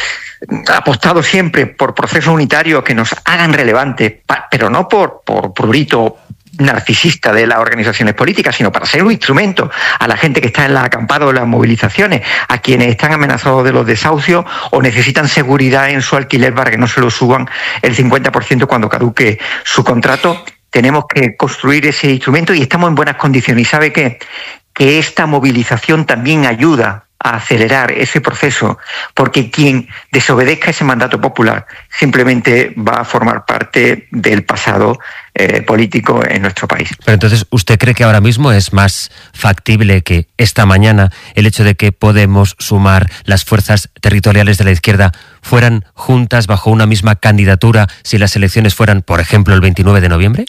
[SPEAKER 5] apostado siempre por procesos unitarios que nos hagan relevantes, pero no por prurito narcisista de las organizaciones políticas, sino para ser un instrumento a la gente que está en la acampada o en las movilizaciones, a quienes están amenazados de los desahucios o necesitan seguridad en su alquiler para que no se lo suban el 50% cuando caduque su contrato. Tenemos que construir ese instrumento y estamos en buenas condiciones. Y sabe que esta movilización también ayuda a acelerar ese proceso, porque quien desobedezca ese mandato popular simplemente va a formar parte del pasado político en nuestro país.
[SPEAKER 2] Pero entonces, ¿usted cree que ahora mismo es más factible que esta mañana el hecho de que Podemos, Sumar, las fuerzas territoriales de la izquierda fueran juntas bajo una misma candidatura si las elecciones fueran, por ejemplo, el 29 de noviembre?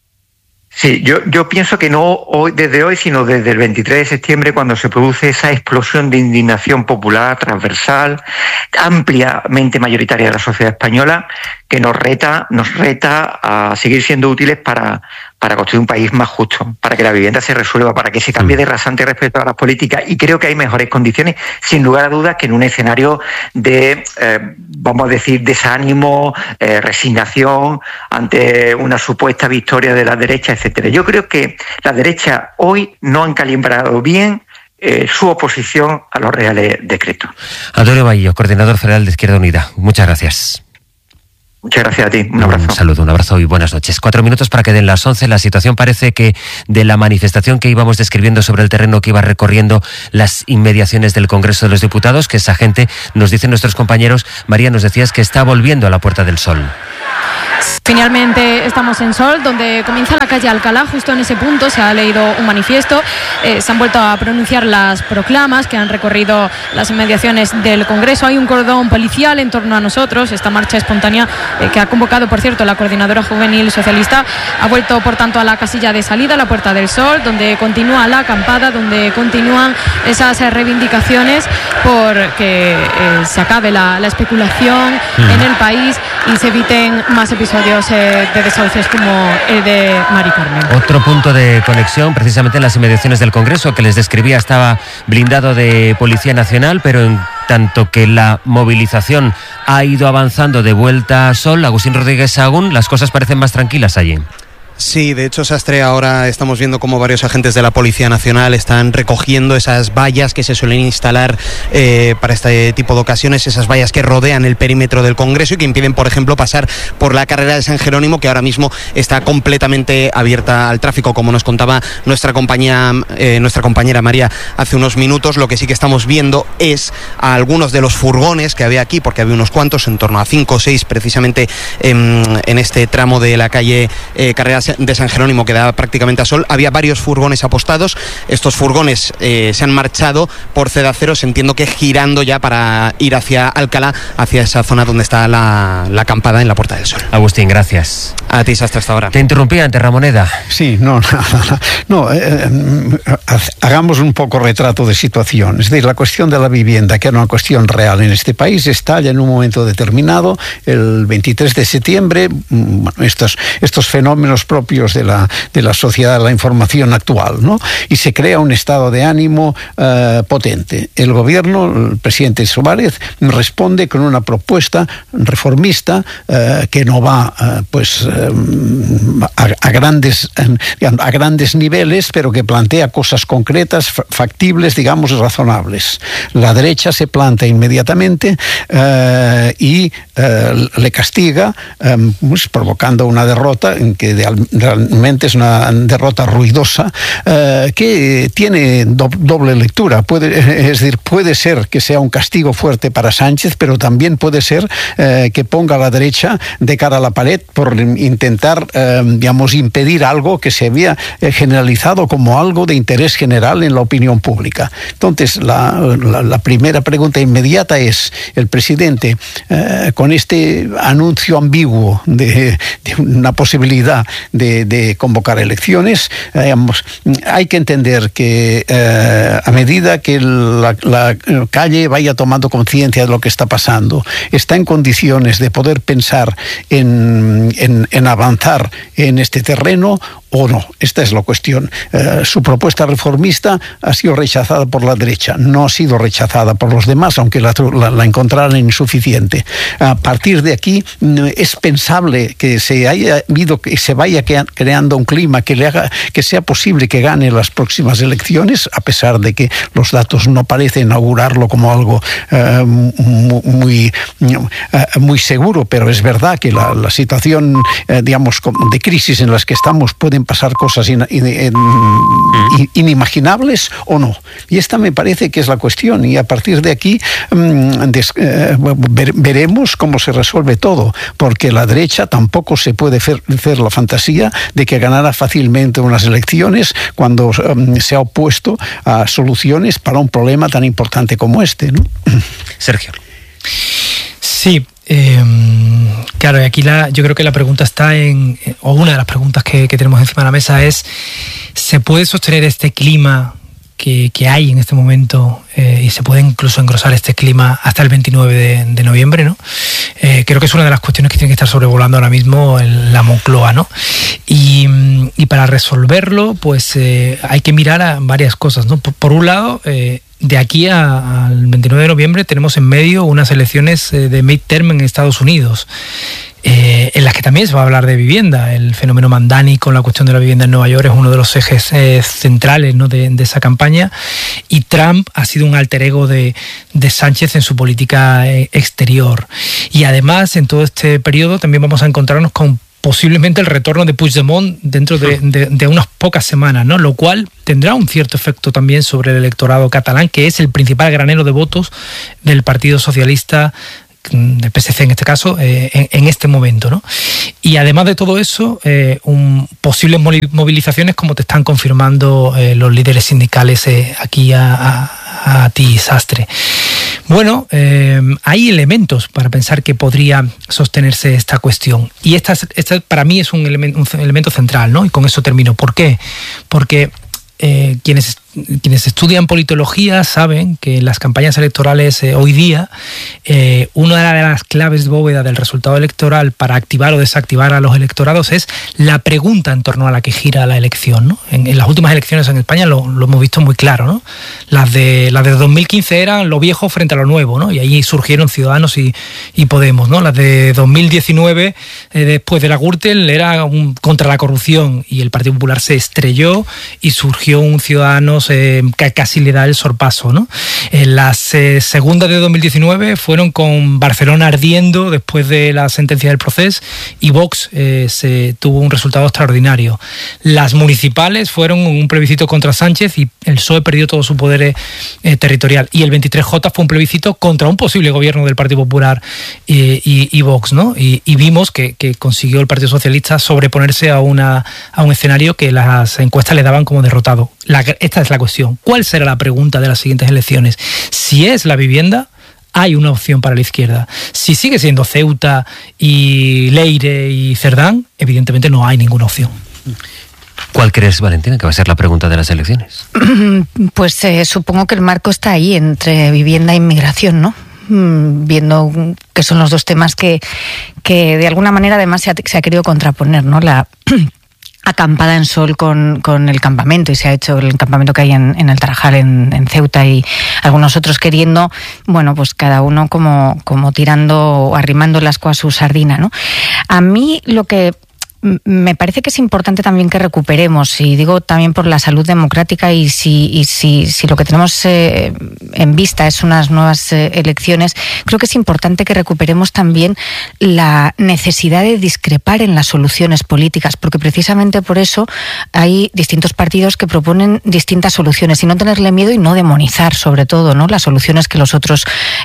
[SPEAKER 5] Sí, yo pienso que no desde hoy, sino desde el 23 de septiembre, cuando se produce esa explosión de indignación popular, transversal, ampliamente mayoritaria de la sociedad española, nos reta a seguir siendo útiles para construir un país más justo, para que la vivienda se resuelva, para que se cambie de rasante respecto a las políticas. Y creo que hay mejores condiciones, sin lugar a dudas, que en un escenario de, vamos a decir, desánimo, resignación ante una supuesta victoria de la derecha, etcétera. Yo creo que la derecha hoy no han calibrado bien su oposición a los reales decretos.
[SPEAKER 2] Antonio Bahillo, coordinador federal de Izquierda Unida. Muchas gracias.
[SPEAKER 5] Muchas gracias a ti, un abrazo.
[SPEAKER 2] Un saludo, un abrazo y buenas noches. 4 minutos para que den las 11. La situación parece que de la manifestación que íbamos describiendo sobre el terreno que iba recorriendo las inmediaciones del Congreso de los Diputados, que esa gente, nos dicen nuestros compañeros, María, nos decías que está volviendo a la Puerta del Sol.
[SPEAKER 18] Finalmente estamos en Sol, donde comienza la calle Alcalá. Justo en ese punto se ha leído un manifiesto, se han vuelto a pronunciar las proclamas que han recorrido las inmediaciones del Congreso. Hay un cordón policial en torno a nosotros. Esta marcha espontánea que ha convocado, por cierto, la coordinadora juvenil socialista, ha vuelto, por tanto, a la casilla de salida, la Puerta del Sol, donde continúa la acampada, donde continúan esas reivindicaciones por que se acabe la especulación en el país y se eviten más episodios de desahucios como el de Mari Carmen.
[SPEAKER 2] Otro punto de conexión, precisamente en las inmediaciones del Congreso, que les describía, estaba blindado de Policía Nacional, pero en tanto que la movilización ha ido avanzando de vuelta a Sol, Agustín Rodríguez Sahagún, las cosas parecen más tranquilas allí.
[SPEAKER 7] Sí, de hecho, Sastre, ahora estamos viendo cómo varios agentes de la Policía Nacional están recogiendo esas vallas que se suelen instalar para este tipo de ocasiones, esas vallas que rodean el perímetro del Congreso y que impiden, por ejemplo, pasar por la carrera de San Jerónimo, que ahora mismo está completamente abierta al tráfico, como nos contaba nuestra compañera María hace unos minutos. Lo que sí que estamos viendo es a algunos de los furgones que había aquí, porque había unos cuantos, en torno a 5 o 6 precisamente en este tramo de la calle Carrera de San Jerónimo, que da prácticamente a Sol. Había varios furgones apostados. Estos furgones se han marchado por Cedaceros, entiendo que girando ya para ir hacia Alcalá, hacia esa zona donde está la acampada en la Puerta del Sol.
[SPEAKER 2] Agustín, gracias.
[SPEAKER 7] A ti, hasta ahora.
[SPEAKER 2] Te interrumpía ante Ramoneda.
[SPEAKER 20] Sí, hagamos un poco retrato de situación. Es decir, la cuestión de la vivienda, que era una cuestión real en este país, estalla en un momento determinado, el 23 de septiembre, estos fenómenos propios de la sociedad de la información actual, ¿no? Y se crea un estado de ánimo potente. El gobierno, el presidente Suárez, responde con una propuesta reformista que no va a grandes niveles, pero que plantea cosas concretas, factibles, digamos, razonables. La derecha se planta inmediatamente y le castiga, provocando una derrota en que realmente es una derrota ruidosa que tiene doble lectura. Puede ser que sea un castigo fuerte para Sánchez, pero también puede ser que ponga a la derecha de cara a la pared por intentar, impedir algo que se había generalizado como algo de interés general en la opinión pública. Entonces, la primera pregunta inmediata es: el presidente, con este anuncio ambiguo de una posibilidad de convocar elecciones, hay que entender que a medida que la calle vaya tomando conciencia de lo que está pasando, está en condiciones de poder pensar en avanzar en este terreno o no. Esta es la cuestión. Su propuesta reformista ha sido rechazada por la derecha, no ha sido rechazada por los demás, aunque la encontraran insuficiente. A partir de aquí es pensable que se vaya creando un clima que le haga que sea posible que gane las próximas elecciones, a pesar de que los datos no parecen augurarlo como algo muy seguro, pero es verdad que la situación, de crisis en las que estamos, pueden pasar cosas inimaginables o no. Y esta me parece que es la cuestión, y a partir de aquí veremos cómo se resuelve todo, porque la derecha tampoco se puede hacer la fantasía de que ganará fácilmente unas elecciones cuando se ha opuesto a soluciones para un problema tan importante como este, ¿no?
[SPEAKER 2] Sergio.
[SPEAKER 19] Sí. Claro, y aquí yo creo que la pregunta está o una de las preguntas que tenemos encima de la mesa es: ¿se puede sostener este clima que hay en este momento, y se puede incluso engrosar este clima hasta el 29 de noviembre, ¿no? Creo que es una de las cuestiones que tiene que estar sobrevolando ahora mismo la Moncloa, ¿no? Y para resolverlo, pues hay que mirar a varias cosas, ¿no? Por un lado, de aquí al 29 de noviembre tenemos en medio unas elecciones de midterm en Estados Unidos, en las que también se va a hablar de vivienda. El fenómeno Mamdani con la cuestión de la vivienda en Nueva York es uno de los ejes centrales, ¿no?, de esa campaña, y Trump ha sido un alter ego de Sánchez en su política exterior. Y además, en todo este periodo también vamos a encontrarnos con posiblemente el retorno de Puigdemont dentro de unas pocas semanas, ¿no? Lo cual tendrá un cierto efecto también sobre el electorado catalán, que es el principal granero de votos del Partido Socialista, del PSC en este caso, en este momento, ¿no? Y además de todo eso, posibles movilizaciones, como te están confirmando los líderes sindicales aquí a ti, Sastre. Bueno, hay elementos para pensar que podría sostenerse esta cuestión, y esta para mí es un elemento central, ¿no? Y con eso termino. ¿Por qué? Porque quienes estudian politología saben que en las campañas electorales hoy día una de las claves de bóveda del resultado electoral para activar o desactivar a los electorados es la pregunta en torno a la que gira la elección, ¿no? En las últimas elecciones en España lo hemos visto muy claro, ¿no? Las de 2015 eran lo viejo frente a lo nuevo, ¿no? Y ahí surgieron Ciudadanos y Podemos, ¿no? Las de 2019, después de la Gürtel, era contra la corrupción, y el Partido Popular se estrelló y surgió un Ciudadanos que casi le da el sorpaso, ¿no? Las segundas de 2019 fueron con Barcelona ardiendo después de la sentencia del Procés, y Vox tuvo un resultado extraordinario. Las municipales fueron un plebiscito contra Sánchez y el PSOE perdió todo su poder territorial, y el 23J fue un plebiscito contra un posible gobierno del Partido Popular y Vox, ¿no? Y vimos que consiguió el Partido Socialista sobreponerse a un escenario que las encuestas le daban como derrotado. Esta es la cuestión. ¿Cuál será la pregunta de las siguientes elecciones? Si es la vivienda, hay una opción para la izquierda. Si sigue siendo Ceuta y Leire y Cerdán, evidentemente no hay ninguna opción.
[SPEAKER 2] ¿Cuál crees, Valentina, que va a ser la pregunta de las elecciones?
[SPEAKER 21] Pues supongo que el marco está ahí entre vivienda e inmigración, ¿no? Viendo que son los dos temas que de alguna manera además se ha querido contraponer, ¿no? La acampada en sol con el campamento, y se ha hecho el campamento que hay en el Tarajal, en Ceuta, y algunos otros queriendo, bueno, pues cada uno como tirando, arrimando el ascua a su sardina, ¿no? A mí lo que me parece que es importante también que recuperemos, y digo también por la salud democrática, y si lo que tenemos en vista es unas nuevas elecciones, creo que es importante que recuperemos también la necesidad de discrepar en las soluciones políticas, porque precisamente por eso hay distintos partidos que proponen distintas soluciones, y no tenerle miedo y no demonizar, sobre todo, ¿no?, las soluciones que los otros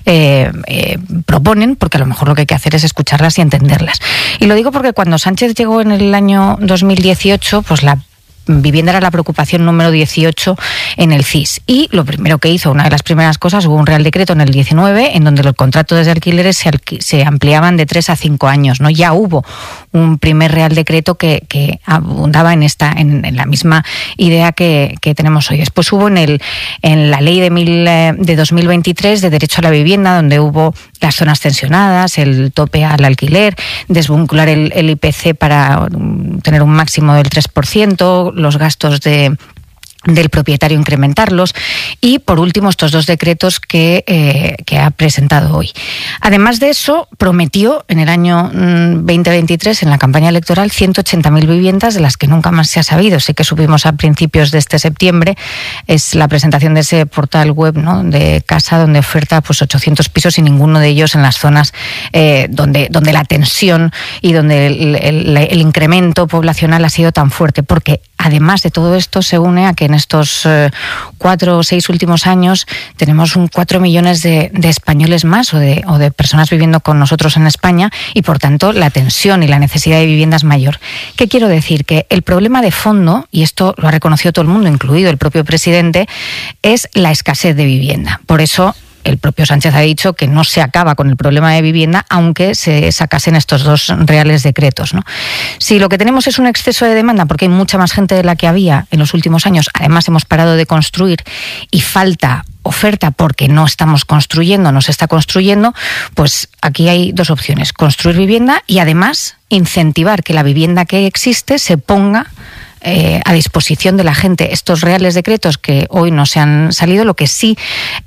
[SPEAKER 21] proponen, porque a lo mejor lo que hay que hacer es escucharlas y entenderlas. Y lo digo porque cuando Sánchez llegó en el año 2018, pues la vivienda era la preocupación número 18 en el CIS. Y lo primero que hizo, una de las primeras cosas, hubo un Real Decreto en el 19 en donde los contratos de alquileres se ampliaban de 3 a 5 años, ¿no? Ya hubo un primer Real Decreto que abundaba en la misma idea que tenemos hoy. Después hubo en la ley de 2023 de derecho a la vivienda, donde hubo las zonas tensionadas, el tope al alquiler, desvincular el IPC para tener un máximo del 3%, los gastos del propietario incrementarlos, y por último estos dos decretos que ha presentado hoy. Además de eso, prometió en el año 2023, en la campaña electoral, 180.000 viviendas, de las que nunca más se ha sabido. Sí que supimos a principios de este septiembre, es la presentación de ese portal web, ¿no?, de Casa, donde oferta pues 800 pisos, y ninguno de ellos en las zonas donde la tensión y donde el incremento poblacional ha sido tan fuerte, porque además de todo esto se une a que en estos 4 o 6 últimos años tenemos 4 millones de españoles más, o de personas viviendo con nosotros en España, y por tanto la tensión y la necesidad de vivienda es mayor. ¿Qué quiero decir? Que el problema de fondo, y esto lo ha reconocido todo el mundo, incluido el propio presidente, es la escasez de vivienda. Por eso el propio Sánchez ha dicho que no se acaba con el problema de vivienda aunque se sacasen estos 2 reales decretos, ¿no? Si lo que tenemos es un exceso de demanda, porque hay mucha más gente de la que había en los últimos años, además hemos parado de construir y falta oferta porque no estamos construyendo, no se está construyendo, pues aquí hay 2 opciones: construir vivienda y además incentivar que la vivienda que existe se ponga a disposición de la gente. Estos reales decretos que hoy no se han salido, lo que sí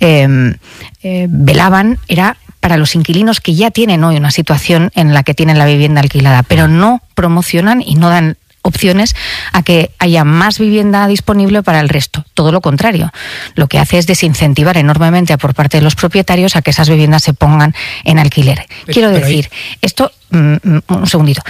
[SPEAKER 21] velaban era para los inquilinos que ya tienen hoy una situación en la que tienen la vivienda alquilada, pero no promocionan y no dan opciones a que haya más vivienda disponible para el resto. Todo lo contrario. Lo que hace es desincentivar enormemente por parte de los propietarios a que esas viviendas se pongan en alquiler. Quiero decir, esto, un segundito,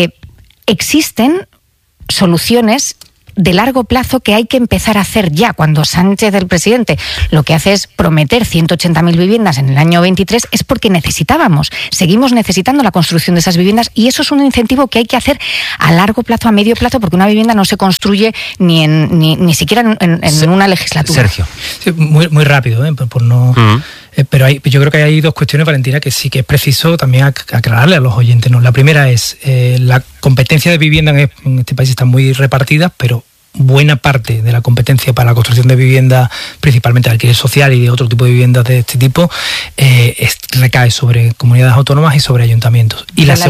[SPEAKER 21] existen soluciones de largo plazo que hay que empezar a hacer ya. Cuando Sánchez, el presidente, lo que hace es prometer 180.000 viviendas en el año 23, es porque seguimos necesitando la construcción de esas viviendas, y eso es un incentivo que hay que hacer a largo plazo, a medio plazo, porque una vivienda no se construye ni siquiera en una legislatura.
[SPEAKER 2] Sergio.
[SPEAKER 19] Sí, muy rápido, por no... Pero yo creo que hay 2 cuestiones, Valentina, que sí que es preciso también aclararle a los oyentes, ¿no? La primera es la competencia de vivienda en este país está muy repartida, pero buena parte de la competencia para la construcción de vivienda, principalmente de alquiler social y de otro tipo de viviendas de este tipo, recae sobre comunidades autónomas y sobre ayuntamientos. Y la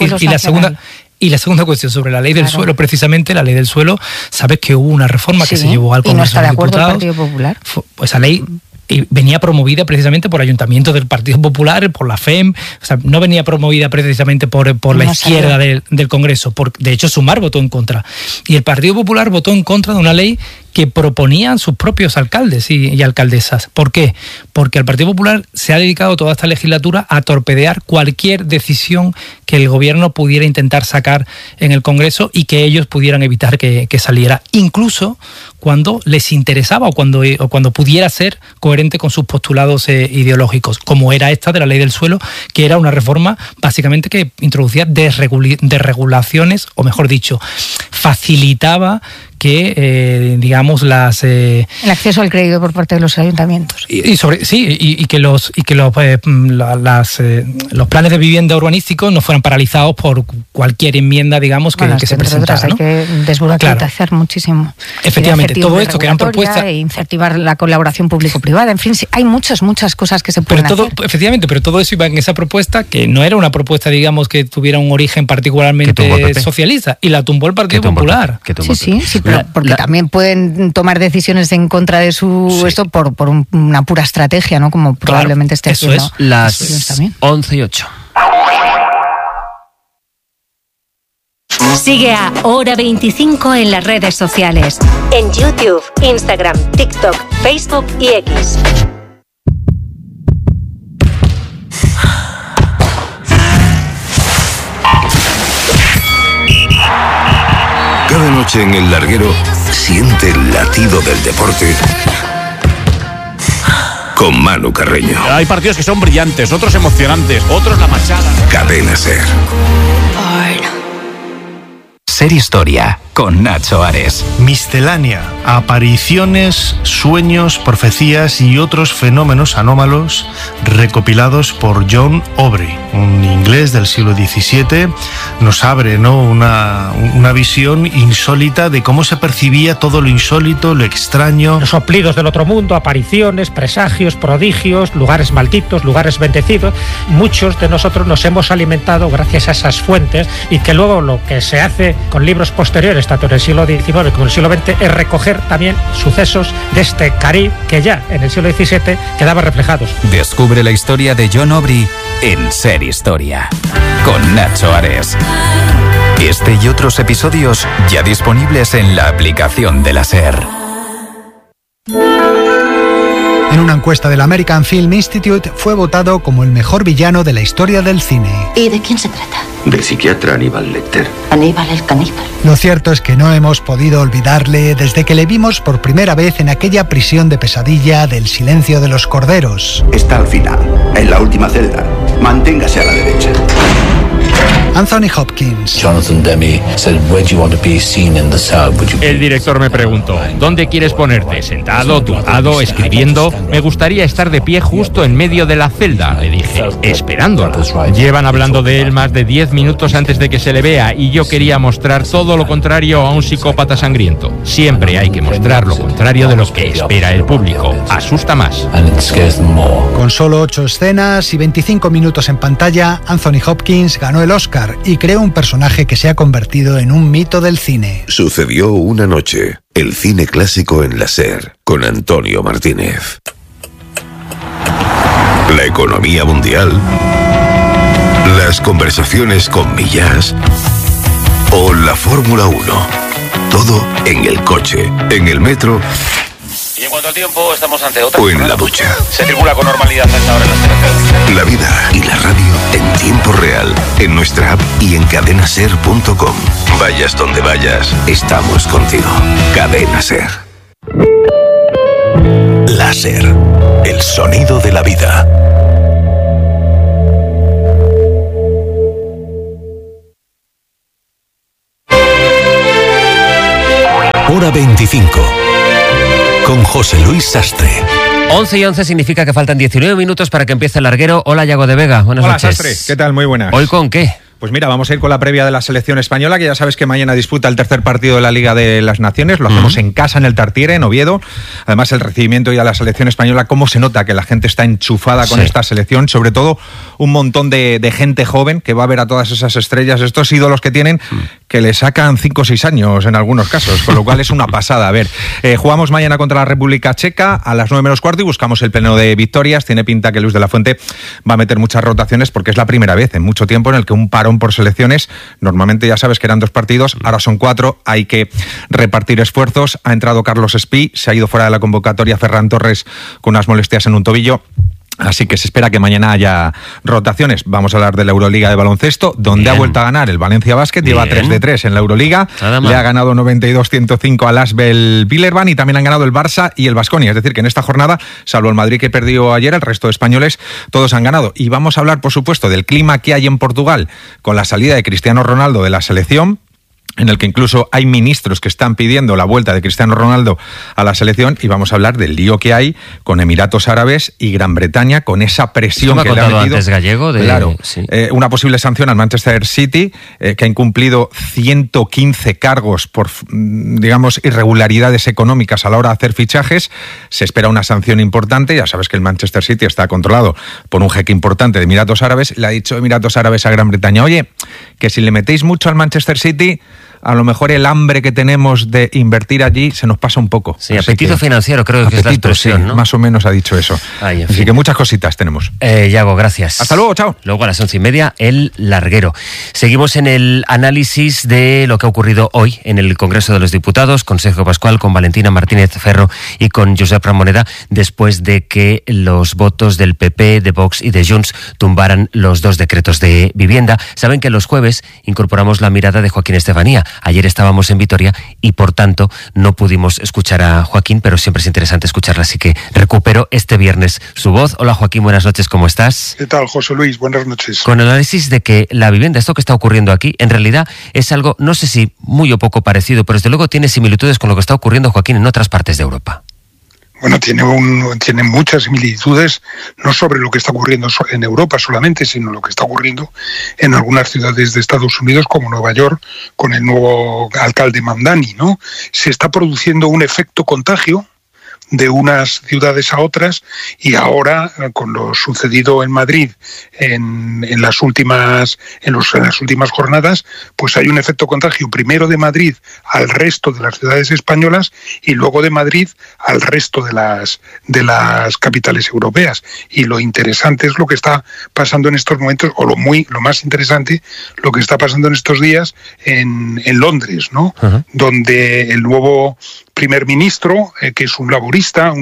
[SPEAKER 19] segunda cuestión sobre la ley del suelo, precisamente la ley del suelo, sabes que hubo una reforma que se llevó al Congreso de Diputados. ¿Y no está de acuerdo el Partido Popular? Pues esa ley venía promovida precisamente por ayuntamientos del Partido Popular, por la FEM, o sea, no venía promovida precisamente por la izquierda del Congreso. De hecho, Sumar votó en contra. Y el Partido Popular votó en contra de una ley que proponían sus propios alcaldes y alcaldesas. ¿Por qué? Porque el Partido Popular se ha dedicado toda esta legislatura a torpedear cualquier decisión que el gobierno pudiera intentar sacar en el Congreso y que ellos pudieran evitar que saliera, incluso cuando les interesaba o cuando pudiera ser coherente con sus postulados ideológicos, como era esta de la ley del suelo, que era una reforma básicamente que introducía desregulaciones, o mejor dicho, facilitaba que, digamos, el
[SPEAKER 21] acceso al crédito por parte de los ayuntamientos.
[SPEAKER 19] Y que los planes de vivienda urbanísticos no fueran paralizados por cualquier enmienda, digamos, que se presentara, ¿no?
[SPEAKER 21] Hay que desburocratizar muchísimo.
[SPEAKER 19] Efectivamente, todo esto que eran propuestas...
[SPEAKER 21] E incentivar la colaboración público-privada, en fin, hay muchas cosas que se pueden hacer.
[SPEAKER 19] Efectivamente, pero todo eso iba en esa propuesta, que no era una propuesta, digamos, que tuviera un origen particularmente socialista, y la tumbó el Partido Popular.
[SPEAKER 21] Sí, porque también pueden tomar decisiones en contra de esto por una pura estrategia, ¿no? Como probablemente esté haciendo.
[SPEAKER 2] Eso es las 11:08.
[SPEAKER 22] Sigue a Hora 25 en las redes sociales. En YouTube, Instagram, TikTok, Facebook y X.
[SPEAKER 12] Cada noche en El Larguero siente el latido del deporte con Manu Carreño.
[SPEAKER 8] Hay partidos que son brillantes, otros emocionantes, otros la machada.
[SPEAKER 12] Cadena Ser.
[SPEAKER 14] Ser Historia con Nacho Ares.
[SPEAKER 10] Miscelánea, apariciones, sueños, profecías y otros fenómenos anómalos recopilados por John Aubrey, un inglés del siglo XVII. Nos abre, ¿no?, una visión insólita de cómo se percibía todo lo insólito, lo extraño.
[SPEAKER 11] Los soplidos del otro mundo, apariciones, presagios, prodigios, lugares malditos, lugares bendecidos. Muchos de nosotros nos hemos alimentado gracias a esas fuentes, y que luego lo que se hace con libros posteriores, tanto en el siglo XIX como en el siglo XX, es recoger también sucesos de este Caribe que ya en el siglo XVII quedaban reflejados.
[SPEAKER 14] Descubre la historia de John Aubrey en Ser Historia con Nacho Ares. Este y otros episodios ya disponibles en la aplicación de la SER.
[SPEAKER 13] En una encuesta del American Film Institute fue votado como el mejor villano de la historia del cine.
[SPEAKER 25] ¿Y de quién se trata?
[SPEAKER 12] Del psiquiatra Aníbal Lecter.
[SPEAKER 25] Aníbal el caníbal.
[SPEAKER 13] Lo cierto es que no hemos podido olvidarle desde que le vimos por primera vez en aquella prisión de pesadilla del Silencio de los Corderos.
[SPEAKER 26] Está al final, en la última celda. Manténgase a la derecha.
[SPEAKER 13] Anthony Hopkins.
[SPEAKER 3] Jonathan Demme said, "Where do you want to be seen in the cell?
[SPEAKER 6] El director me preguntó, ¿dónde quieres ponerte? ¿Sentado, tumbado, escribiendo? Me gustaría estar de pie justo en medio de la celda, le dije, esperándola. Llevan hablando de él más de 10 minutos antes de que se le vea y yo quería mostrar todo lo contrario a un psicópata sangriento. Siempre hay que mostrar lo contrario de lo que espera el público. Asusta más.
[SPEAKER 13] Con solo 8 escenas y 25 minutos en pantalla, Anthony Hopkins ganó el Oscar y creó un personaje que se ha convertido en un mito del cine.
[SPEAKER 12] Sucedió una noche, el cine clásico en la SER, con Antonio Martínez. La economía mundial, las conversaciones con Millás o la Fórmula 1. Todo en el coche, en el metro.
[SPEAKER 15] Y en cuanto al tiempo, estamos ante otra.
[SPEAKER 12] O en la ducha.
[SPEAKER 15] Se circula con normalidad a esta hora en las carreteras.
[SPEAKER 12] La vida y la radio en tiempo real, en nuestra app y en cadenaser.com. Vayas donde vayas, estamos contigo. Cadena Ser. Láser, el sonido de la vida. Hora 25. Con José Luis Sastre.
[SPEAKER 2] 11:11 significa que faltan 19 minutos para que empiece el larguero. Hola, Yago de Vega. Buenas noches.
[SPEAKER 16] Hola, Sastre. ¿Qué tal? Muy buenas.
[SPEAKER 2] ¿Hoy con qué?
[SPEAKER 16] Pues mira, vamos a ir con la previa de la selección española, que ya sabes que mañana disputa el tercer partido de la Liga de las Naciones. Lo hacemos en casa, en el Tartiere, en Oviedo. Además, el recibimiento ya a la selección española, cómo se nota que la gente está enchufada con esta selección. Sobre todo, un montón de gente joven que va a ver a todas esas estrellas, estos ídolos que tienen, que le sacan 5 o 6 años en algunos casos, con lo cual es una pasada. A ver, jugamos mañana contra la República Checa a las 9 menos cuarto y buscamos el pleno de victorias. Tiene pinta que Luis de la Fuente va a meter muchas rotaciones porque es la primera vez en mucho tiempo en el que un parón por selecciones. Normalmente ya sabes que eran 2 partidos, ahora son 4, hay que repartir esfuerzos. Ha entrado Carlos Espí, se ha ido fuera de la convocatoria Ferran Torres con unas molestias en un tobillo. Así que se espera que mañana haya rotaciones. Vamos a hablar de la Euroliga de baloncesto, donde ha vuelto a ganar el Valencia Basket. Lleva 3 de 3 en la Euroliga. Le ha ganado 92-105 al Asvel Villeurbanne y también han ganado el Barça y el Baskonia. Es decir, que en esta jornada, salvo el Madrid que perdió ayer, el resto de españoles todos han ganado. Y vamos a hablar, por supuesto, del clima que hay en Portugal con la salida de Cristiano Ronaldo de la selección, en el que incluso hay ministros que están pidiendo la vuelta de Cristiano Ronaldo a la selección, y vamos a hablar del lío que hay con Emiratos Árabes y Gran Bretaña, con esa presión que le ha metido
[SPEAKER 2] antes Gallego
[SPEAKER 16] claro,
[SPEAKER 2] sí.
[SPEAKER 16] Una posible sanción al Manchester City, que ha incumplido 115 cargos por, digamos, irregularidades económicas a la hora de hacer fichajes. Se espera una sanción importante. Ya sabes que el Manchester City está controlado por un jeque importante de Emiratos Árabes. Le ha dicho Emiratos Árabes a Gran Bretaña, oye, que si le metéis mucho al Manchester City, a lo mejor el hambre que tenemos de invertir allí se nos pasa un poco.
[SPEAKER 2] Sí, apetito financiero creo que es la expresión,
[SPEAKER 16] sí,
[SPEAKER 2] ¿no?
[SPEAKER 16] Más o menos ha dicho eso.
[SPEAKER 2] Ay, en
[SPEAKER 16] Así
[SPEAKER 2] fin.
[SPEAKER 16] que muchas cositas tenemos.
[SPEAKER 2] Yago, gracias.
[SPEAKER 16] Hasta luego, chao.
[SPEAKER 2] Luego a las 11:30, el larguero. Seguimos en el análisis de lo que ha ocurrido hoy en el Congreso de los Diputados, con Sergio Pascual, con Valentina Martínez Ferro y con Josep Ramoneda, después de que los votos del PP, de Vox y de Junts tumbaran los 2 decretos de vivienda. Saben que los jueves incorporamos la mirada de Joaquín Estefanía. Ayer estábamos en Vitoria y por tanto no pudimos escuchar a Joaquín, pero siempre es interesante escucharla, así que recupero este viernes su voz. Hola Joaquín, buenas noches, ¿cómo estás?
[SPEAKER 17] ¿Qué tal, José Luis? Buenas noches.
[SPEAKER 2] Con el análisis de que la vivienda, esto que está ocurriendo aquí, en realidad es algo, no sé si muy o poco parecido, pero desde luego tiene similitudes con lo que está ocurriendo, Joaquín, en otras partes de Europa.
[SPEAKER 17] Bueno, tiene muchas similitudes, no sobre lo que está ocurriendo en Europa solamente, sino lo que está ocurriendo en algunas ciudades de Estados Unidos, como Nueva York, con el nuevo alcalde Mamdani, ¿no? Se está produciendo un efecto contagio de unas ciudades a otras, y ahora con lo sucedido en Madrid en las últimas jornadas, pues hay un efecto contagio primero de Madrid al resto de las ciudades españolas y luego de Madrid al resto de las capitales europeas. Y lo interesante es lo que está pasando en estos momentos, o lo más interesante, lo que está pasando en estos días en Londres, ¿no? Uh-huh. Donde el nuevo primer ministro, que es un laborista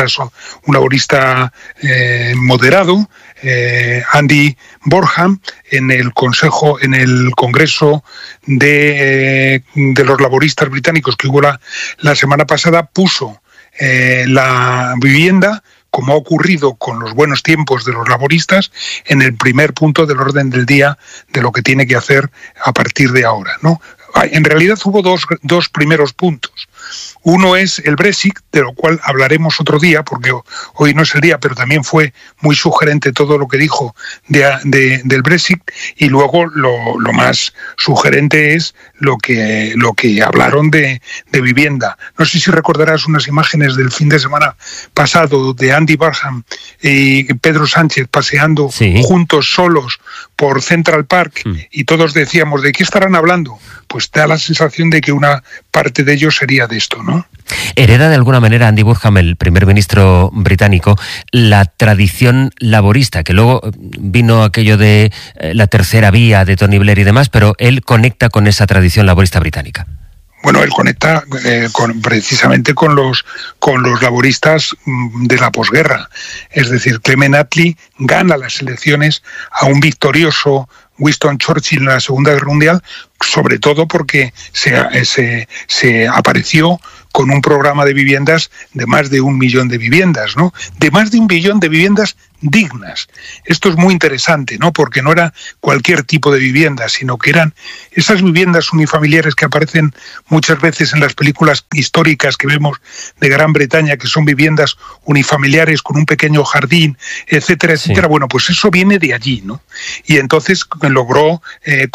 [SPEAKER 17] moderado, Andy Burnham, en el Congreso de los laboristas británicos que hubo la semana pasada, puso la vivienda como ha ocurrido con los buenos tiempos de los laboristas, en el primer punto del orden del día de lo que tiene que hacer a partir de ahora, ¿no? En realidad hubo dos primeros puntos. Uno es el Brexit, de lo cual hablaremos otro día, porque hoy no es el día, pero también fue muy sugerente todo lo que dijo del Brexit, y luego lo más sugerente es lo que hablaron de vivienda. No sé si recordarás unas imágenes del fin de semana pasado de Andy Barham y Pedro Sánchez paseando juntos, solos, por Central Park, y todos decíamos, ¿de qué estarán hablando? Pues da la sensación de que una parte de ellos sería de esto, ¿no?
[SPEAKER 2] ¿Hereda de alguna manera Andy Burnham, el primer ministro británico, la tradición laborista, que luego vino aquello de la tercera vía de Tony Blair y demás, pero él conecta con esa tradición laborista británica?
[SPEAKER 17] Bueno, él conecta precisamente con los laboristas de la posguerra. Es decir, Clement Attlee gana las elecciones a un victorioso Winston Churchill en la Segunda Guerra Mundial, sobre todo porque se apareció con un programa de viviendas de más de 1 millón de viviendas, ¿no? De más de 1 billón de viviendas dignas. Esto es muy interesante, ¿no? Porque no era cualquier tipo de vivienda, sino que eran esas viviendas unifamiliares que aparecen muchas veces en las películas históricas que vemos de Gran Bretaña, que son viviendas unifamiliares con un pequeño jardín, etcétera, etcétera. Bueno, pues eso viene de allí, ¿no? Y entonces logró